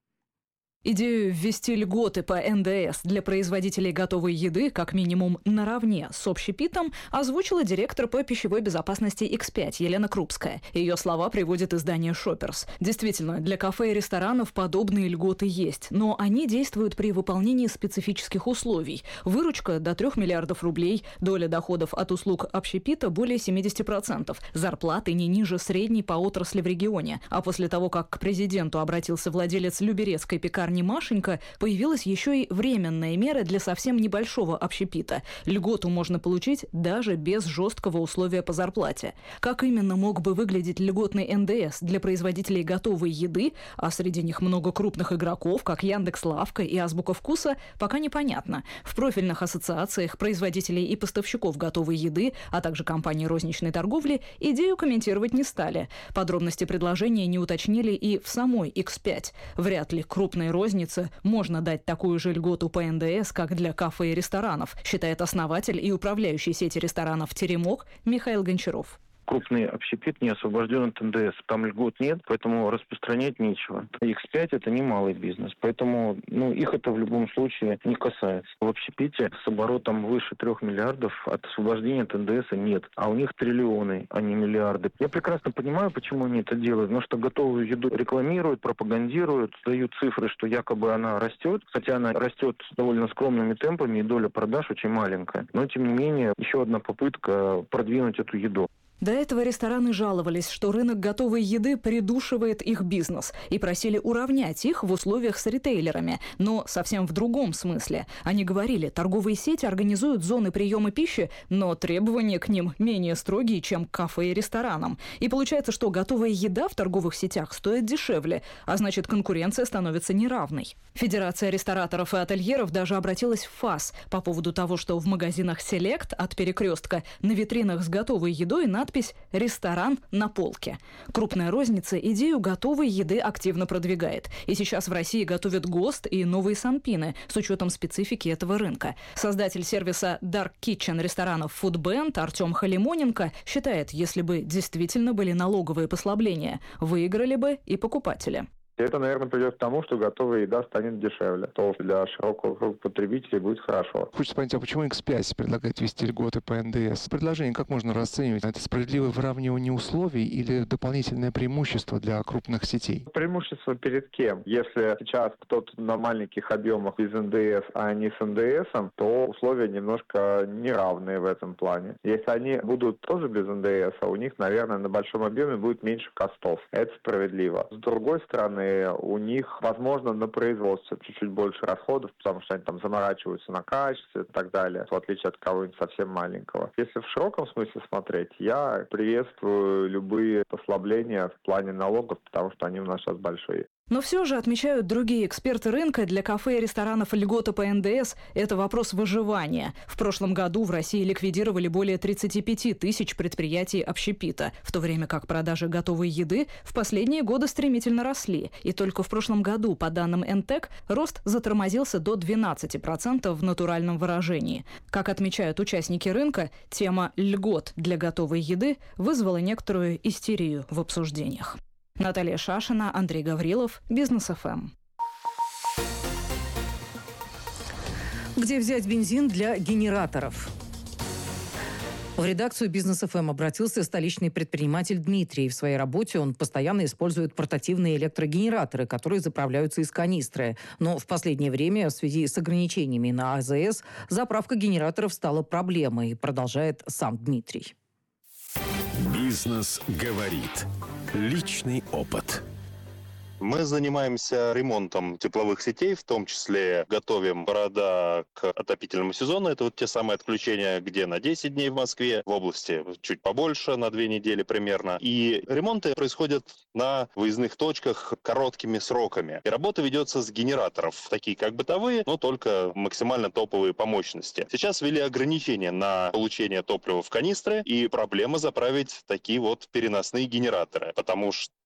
Speaker 1: Идею ввести льготы по эн дэ эс для производителей готовой еды как минимум наравне с общепитом озвучила директор по пищевой безопасности икс пять Елена Крупская. Ее слова приводит издание Shoppers. Действительно, для кафе и ресторанов подобные льготы есть, но они действуют при выполнении специфических условий. Выручка до трех миллиардов рублей, доля доходов от услуг общепита более семьдесят процентов, зарплаты не ниже средней по отрасли в регионе. А после того, как к президенту обратился владелец люберецкой пекарни Машенька, появилась еще и временная мера для совсем небольшого общепита. Льготу можно получить даже без жесткого условия по зарплате. Как именно мог бы выглядеть льготный эн дэ эс для производителей готовой еды, а среди них много крупных игроков, как Яндекс.Лавка и Азбука Вкуса, пока непонятно. В профильных ассоциациях производителей и поставщиков готовой еды, а также компаний розничной торговли, идею комментировать не стали. Подробности предложения не уточнили и в самой икс пять. Вряд ли крупные розницы можно дать такую же льготу по эн дэ эс, как для кафе и ресторанов, считает основатель и управляющий сети ресторанов «Теремок» Михаил Гончаров.
Speaker 3: Крупный общепит не освобожден от эн дэ эс. Там льгот нет, поэтому распространять нечего. икс пять – это не малый бизнес, поэтому ну, их это в любом случае не касается. В общепите с оборотом выше трех миллиардов от освобождения от эн дэ эс нет, а у них триллионы, а не миллиарды. Я прекрасно понимаю, почему они это делают, потому что готовую еду рекламируют, пропагандируют, дают цифры, что якобы она растет, хотя она растет довольно скромными темпами, и доля продаж очень маленькая. Но, тем не менее, еще одна попытка продвинуть эту еду.
Speaker 1: До этого рестораны жаловались, что рынок готовой еды придушивает их бизнес и просили уравнять их в условиях с ритейлерами, но совсем в другом смысле. Они говорили, торговые сети организуют зоны приема пищи, но требования к ним менее строгие, чем к кафе и ресторанам. И получается, что готовая еда в торговых сетях стоит дешевле, а значит, конкуренция становится неравной. Федерация рестораторов и ательеров даже обратилась в ФАС по поводу того, что в магазинах «Селект» от «Перекрестка» на витринах с готовой едой надпись «Ресторан на полке». Крупная розница идею готовой еды активно продвигает. И сейчас в России готовят ГОСТ и новые санпины с учетом специфики этого рынка. Создатель сервиса Dark Kitchen ресторанов Foodband Артем Халимоненко считает, если бы действительно были налоговые послабления, выиграли бы и покупатели.
Speaker 23: Это, наверное, придет к тому, что готовая еда станет дешевле. То для широкого круга потребителей будет хорошо.
Speaker 4: Хочется понять, а почему икс пять предлагает ввести льготы по эн дэ эс? Предложение как можно расценивать? Это справедливое выравнивание условий или дополнительное преимущество для крупных сетей?
Speaker 23: Преимущество перед кем? Если сейчас кто-то на маленьких объемах без эн дэ эс, а не с эн дэ эс, то условия немножко неравные в этом плане. Если они будут тоже без эн дэ эс, у них, наверное, на большом объеме будет меньше костов. Это справедливо. С другой стороны, у них, возможно, на производстве чуть-чуть больше расходов, потому что они там заморачиваются на качестве и так далее, в отличие от кого-нибудь совсем маленького. Если в широком смысле смотреть, я приветствую любые послабления в плане налогов, потому что они у нас сейчас большие.
Speaker 1: Но все же, отмечают другие эксперты рынка, для кафе и ресторанов льгота по эн дэ эс – это вопрос выживания. В прошлом году в России ликвидировали более тридцать пять тысяч предприятий общепита, в то время как продажи готовой еды в последние годы стремительно росли. И только в прошлом году, по данным эн тэ к, рост затормозился до двенадцати процентов в натуральном выражении. Как отмечают участники рынка, тема льгот для готовой еды вызвала некоторую истерию в обсуждениях. Наталья Шашина, Андрей Гаврилов, Бизнес эф эм.
Speaker 2: Где взять бензин для генераторов? В редакцию Бизнес эф эм обратился столичный предприниматель Дмитрий. В своей работе он постоянно использует портативные электрогенераторы, которые заправляются из канистры. Но в последнее время в связи с ограничениями на а зэ эс заправка генераторов стала проблемой, продолжает сам Дмитрий.
Speaker 6: Бизнес говорит. Личный опыт.
Speaker 24: Мы занимаемся ремонтом тепловых сетей, в том числе готовим города к отопительному сезону. Это вот те самые отключения, где на десять дней в Москве, в области чуть побольше, на две недели примерно. И ремонты происходят на выездных точках короткими сроками. И работа ведется с генераторов, такие как бытовые, но только максимально топовые по мощности. Сейчас ввели ограничения на получение топлива в канистры, и проблема заправить такие вот переносные генераторы, потому что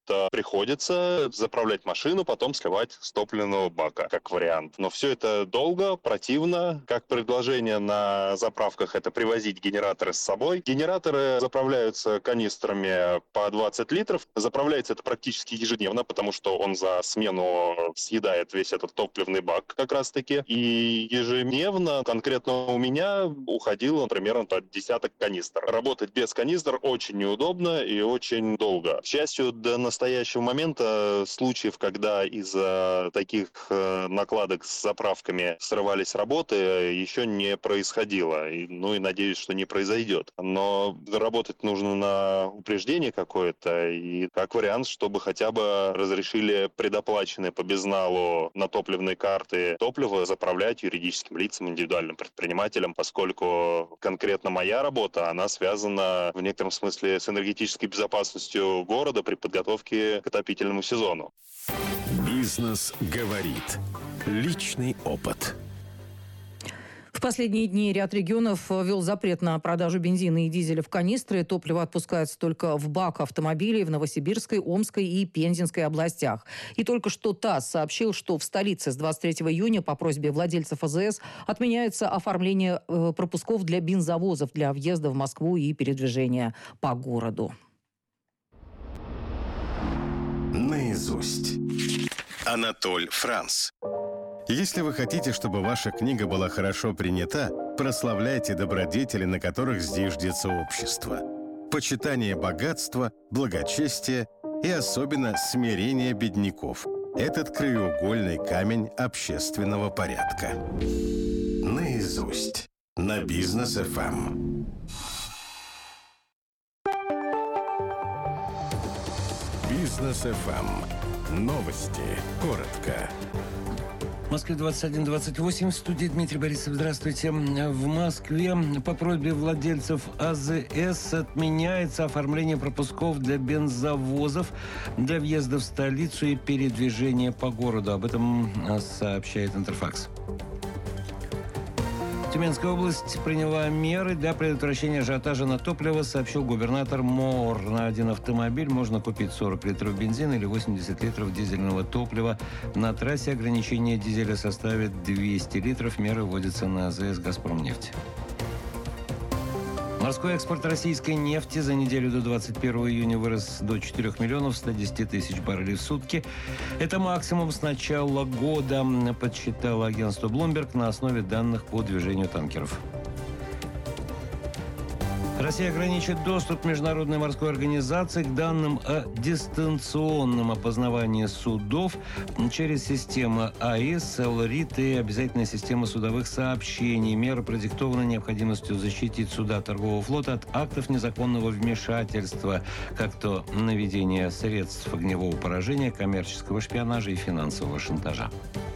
Speaker 24: что приходится заправлять машину, потом сливать с топливного бака, как вариант. Но все это долго, противно. Как предложение на заправках — это привозить генераторы с собой. Генераторы заправляются канистрами по двадцать литров. Заправляется это практически ежедневно, потому что он за смену съедает весь этот топливный бак как раз-таки. И ежедневно конкретно у меня уходило примерно под десяток канистр. Работать без канистр очень неудобно и очень долго. К счастью, до настоящего момента случаев, когда из-за таких накладок с заправками срывались работы, еще не происходило. И, ну и надеюсь, что не произойдет. Но работать нужно на упреждение какое-то, и как вариант, чтобы хотя бы разрешили предоплаченные по безналу на топливные карты топливо заправлять юридическим лицам, индивидуальным предпринимателям, поскольку конкретно моя работа, она связана в некотором смысле с энергетической безопасностью города при подготовке к отопительному сезону.
Speaker 6: Бизнес говорит. Личный опыт.
Speaker 2: В последние дни ряд регионов ввел запрет на продажу бензина и дизеля в канистры. Топливо отпускается только в бак автомобилей в Новосибирской, Омской и Пензенской областях. И только что ТАСС сообщил, что в столице с двадцать третьего июня по просьбе владельцев АЗС отменяется оформление э, пропусков для бензовозов для въезда в Москву и передвижения по городу.
Speaker 6: Наизусть. Анатоль Франц.
Speaker 5: Если вы хотите, чтобы ваша книга была хорошо принята, прославляйте добродетели, на которых зиждется общество. Почитание богатства, благочестия и особенно смирение бедняков. Этот краеугольный камень общественного порядка.
Speaker 6: Наизусть. На Бизнес эф эм. Бизнес эф эм. Новости. Коротко.
Speaker 11: В Москве двадцать один двадцать восемь. В студии Дмитрий Борисов. Здравствуйте. В Москве по просьбе владельцев АЗС отменяется оформление пропусков для бензовозов для въезда в столицу и передвижения по городу. Об этом сообщает Интерфакс. Тюменская область приняла меры для предотвращения ажиотажа на топливо, сообщил губернатор МОР. На один автомобиль можно купить сорок литров бензина или восемьдесят литров дизельного топлива. На трассе ограничение дизеля составит двести литров. Меры вводятся на АЗС «Газпромнефть». Морской экспорт российской нефти за неделю до двадцать первого июня вырос до четырёх миллионов ста десяти тысяч баррелей в сутки. Это максимум с начала года, подсчитало агентство Bloomberg на основе данных по движению танкеров. Россия ограничит доступ Международной морской организации к данным о дистанционном опознавании судов через системы АИС, ЛРИТ и обязательная система судовых сообщений. Мера продиктована необходимостью защитить суда торгового флота от актов незаконного вмешательства, как то наведение средств огневого поражения, коммерческого шпионажа и финансового шантажа.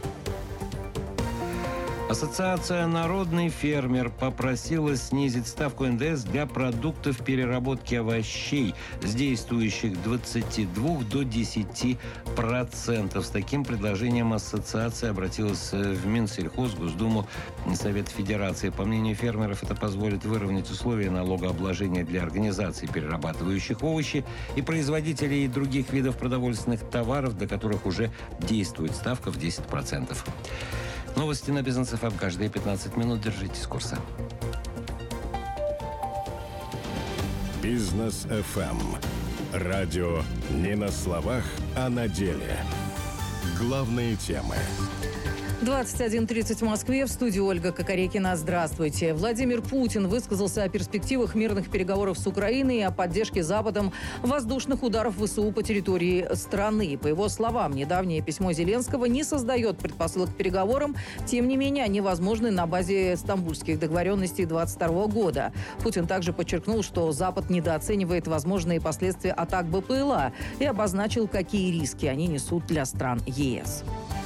Speaker 11: Ассоциация «Народный фермер» попросила снизить ставку эн дэ эс для продуктов переработки овощей с действующих двадцати двух до десяти процентов. С таким предложением ассоциация обратилась в Минсельхоз, Госдуму, Совет Федерации. По мнению фермеров, это позволит выровнять условия налогообложения для организаций, перерабатывающих овощи, и производителей других видов продовольственных товаров, для которых уже действует ставка в десять процентов. Новости на Бизнес эф эм каждые пятнадцать минут. Держитесь курса.
Speaker 6: Бизнес эф эм. Радио не на словах, а на деле. Главные темы.
Speaker 2: двадцать один тридцать в Москве. В студии Ольга Кокорекина. Здравствуйте. Владимир Путин высказался о перспективах мирных переговоров с Украиной и о поддержке Западом воздушных ударов ВСУ по территории страны. По его словам, недавнее письмо Зеленского не создает предпосылок к переговорам. Тем не менее, они возможны на базе стамбульских договоренностей двадцать второго года. Путин также подчеркнул, что Запад недооценивает возможные последствия атак БПЛА и обозначил, какие риски они несут для стран ЕС.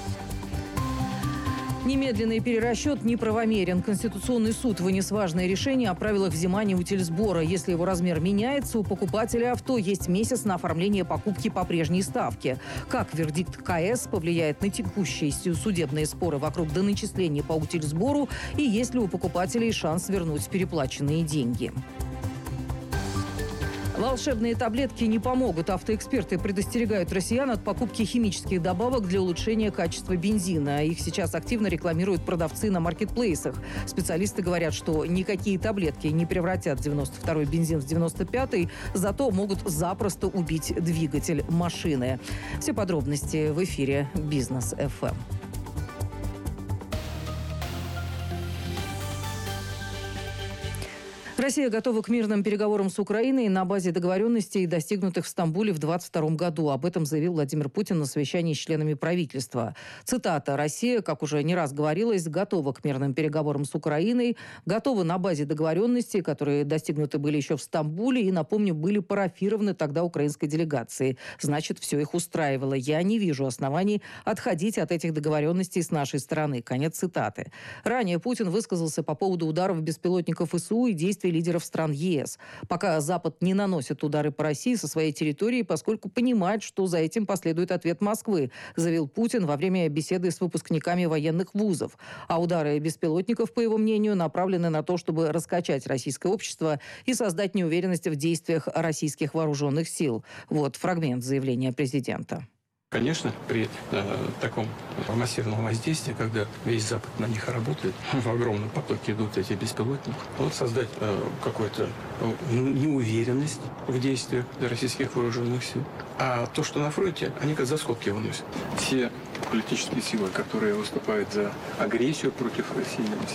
Speaker 2: Немедленный перерасчет неправомерен. Конституционный суд вынес важное решение о правилах взимания утильсбора. Если его размер меняется, у покупателя авто есть месяц на оформление покупки по прежней ставке. Как вердикт ка эс повлияет на текущие судебные споры вокруг доначисления по утильсбору, и есть ли у покупателей шанс вернуть переплаченные деньги? Волшебные таблетки не помогут. Автоэксперты предостерегают россиян от покупки химических добавок для улучшения качества бензина. Их сейчас активно рекламируют продавцы на маркетплейсах. Специалисты говорят, что никакие таблетки не превратят девяносто второй бензин в девяносто пятый, зато могут запросто убить двигатель машины. Все подробности в эфире «Бизнес эф эм». Россия готова к мирным переговорам с Украиной на базе договоренностей, достигнутых в Стамбуле в двадцать втором году. Об этом заявил Владимир Путин на совещании с членами правительства. Цитата: «Россия, как уже не раз говорилось, готова к мирным переговорам с Украиной, готова на базе договоренностей, которые достигнуты были еще в Стамбуле и, напомню, были парафированы тогда украинской делегацией. Значит, все их устраивало. Я не вижу оснований отходить от этих договоренностей с нашей стороны». Конец цитаты. Ранее Путин высказался по поводу ударов беспилотников ВСУ и действий лидеров стран ЕС. Пока Запад не наносит удары по России со своей территории, поскольку понимает, что за этим последует ответ Москвы, заявил Путин во время беседы с выпускниками военных вузов. А удары беспилотников, по его мнению, направлены на то, чтобы раскачать российское общество и создать неуверенность в действиях российских вооруженных сил. Вот фрагмент заявления президента.
Speaker 7: Конечно, при э, таком массивном воздействии, когда весь Запад на них работает, в огромном потоке идут эти беспилотники, вот создать э, какую-то э, неуверенность в действиях российских вооруженных сил. А то, что на фронте, они как за скобки выносят. Все политические силы, которые выступают за агрессию против России,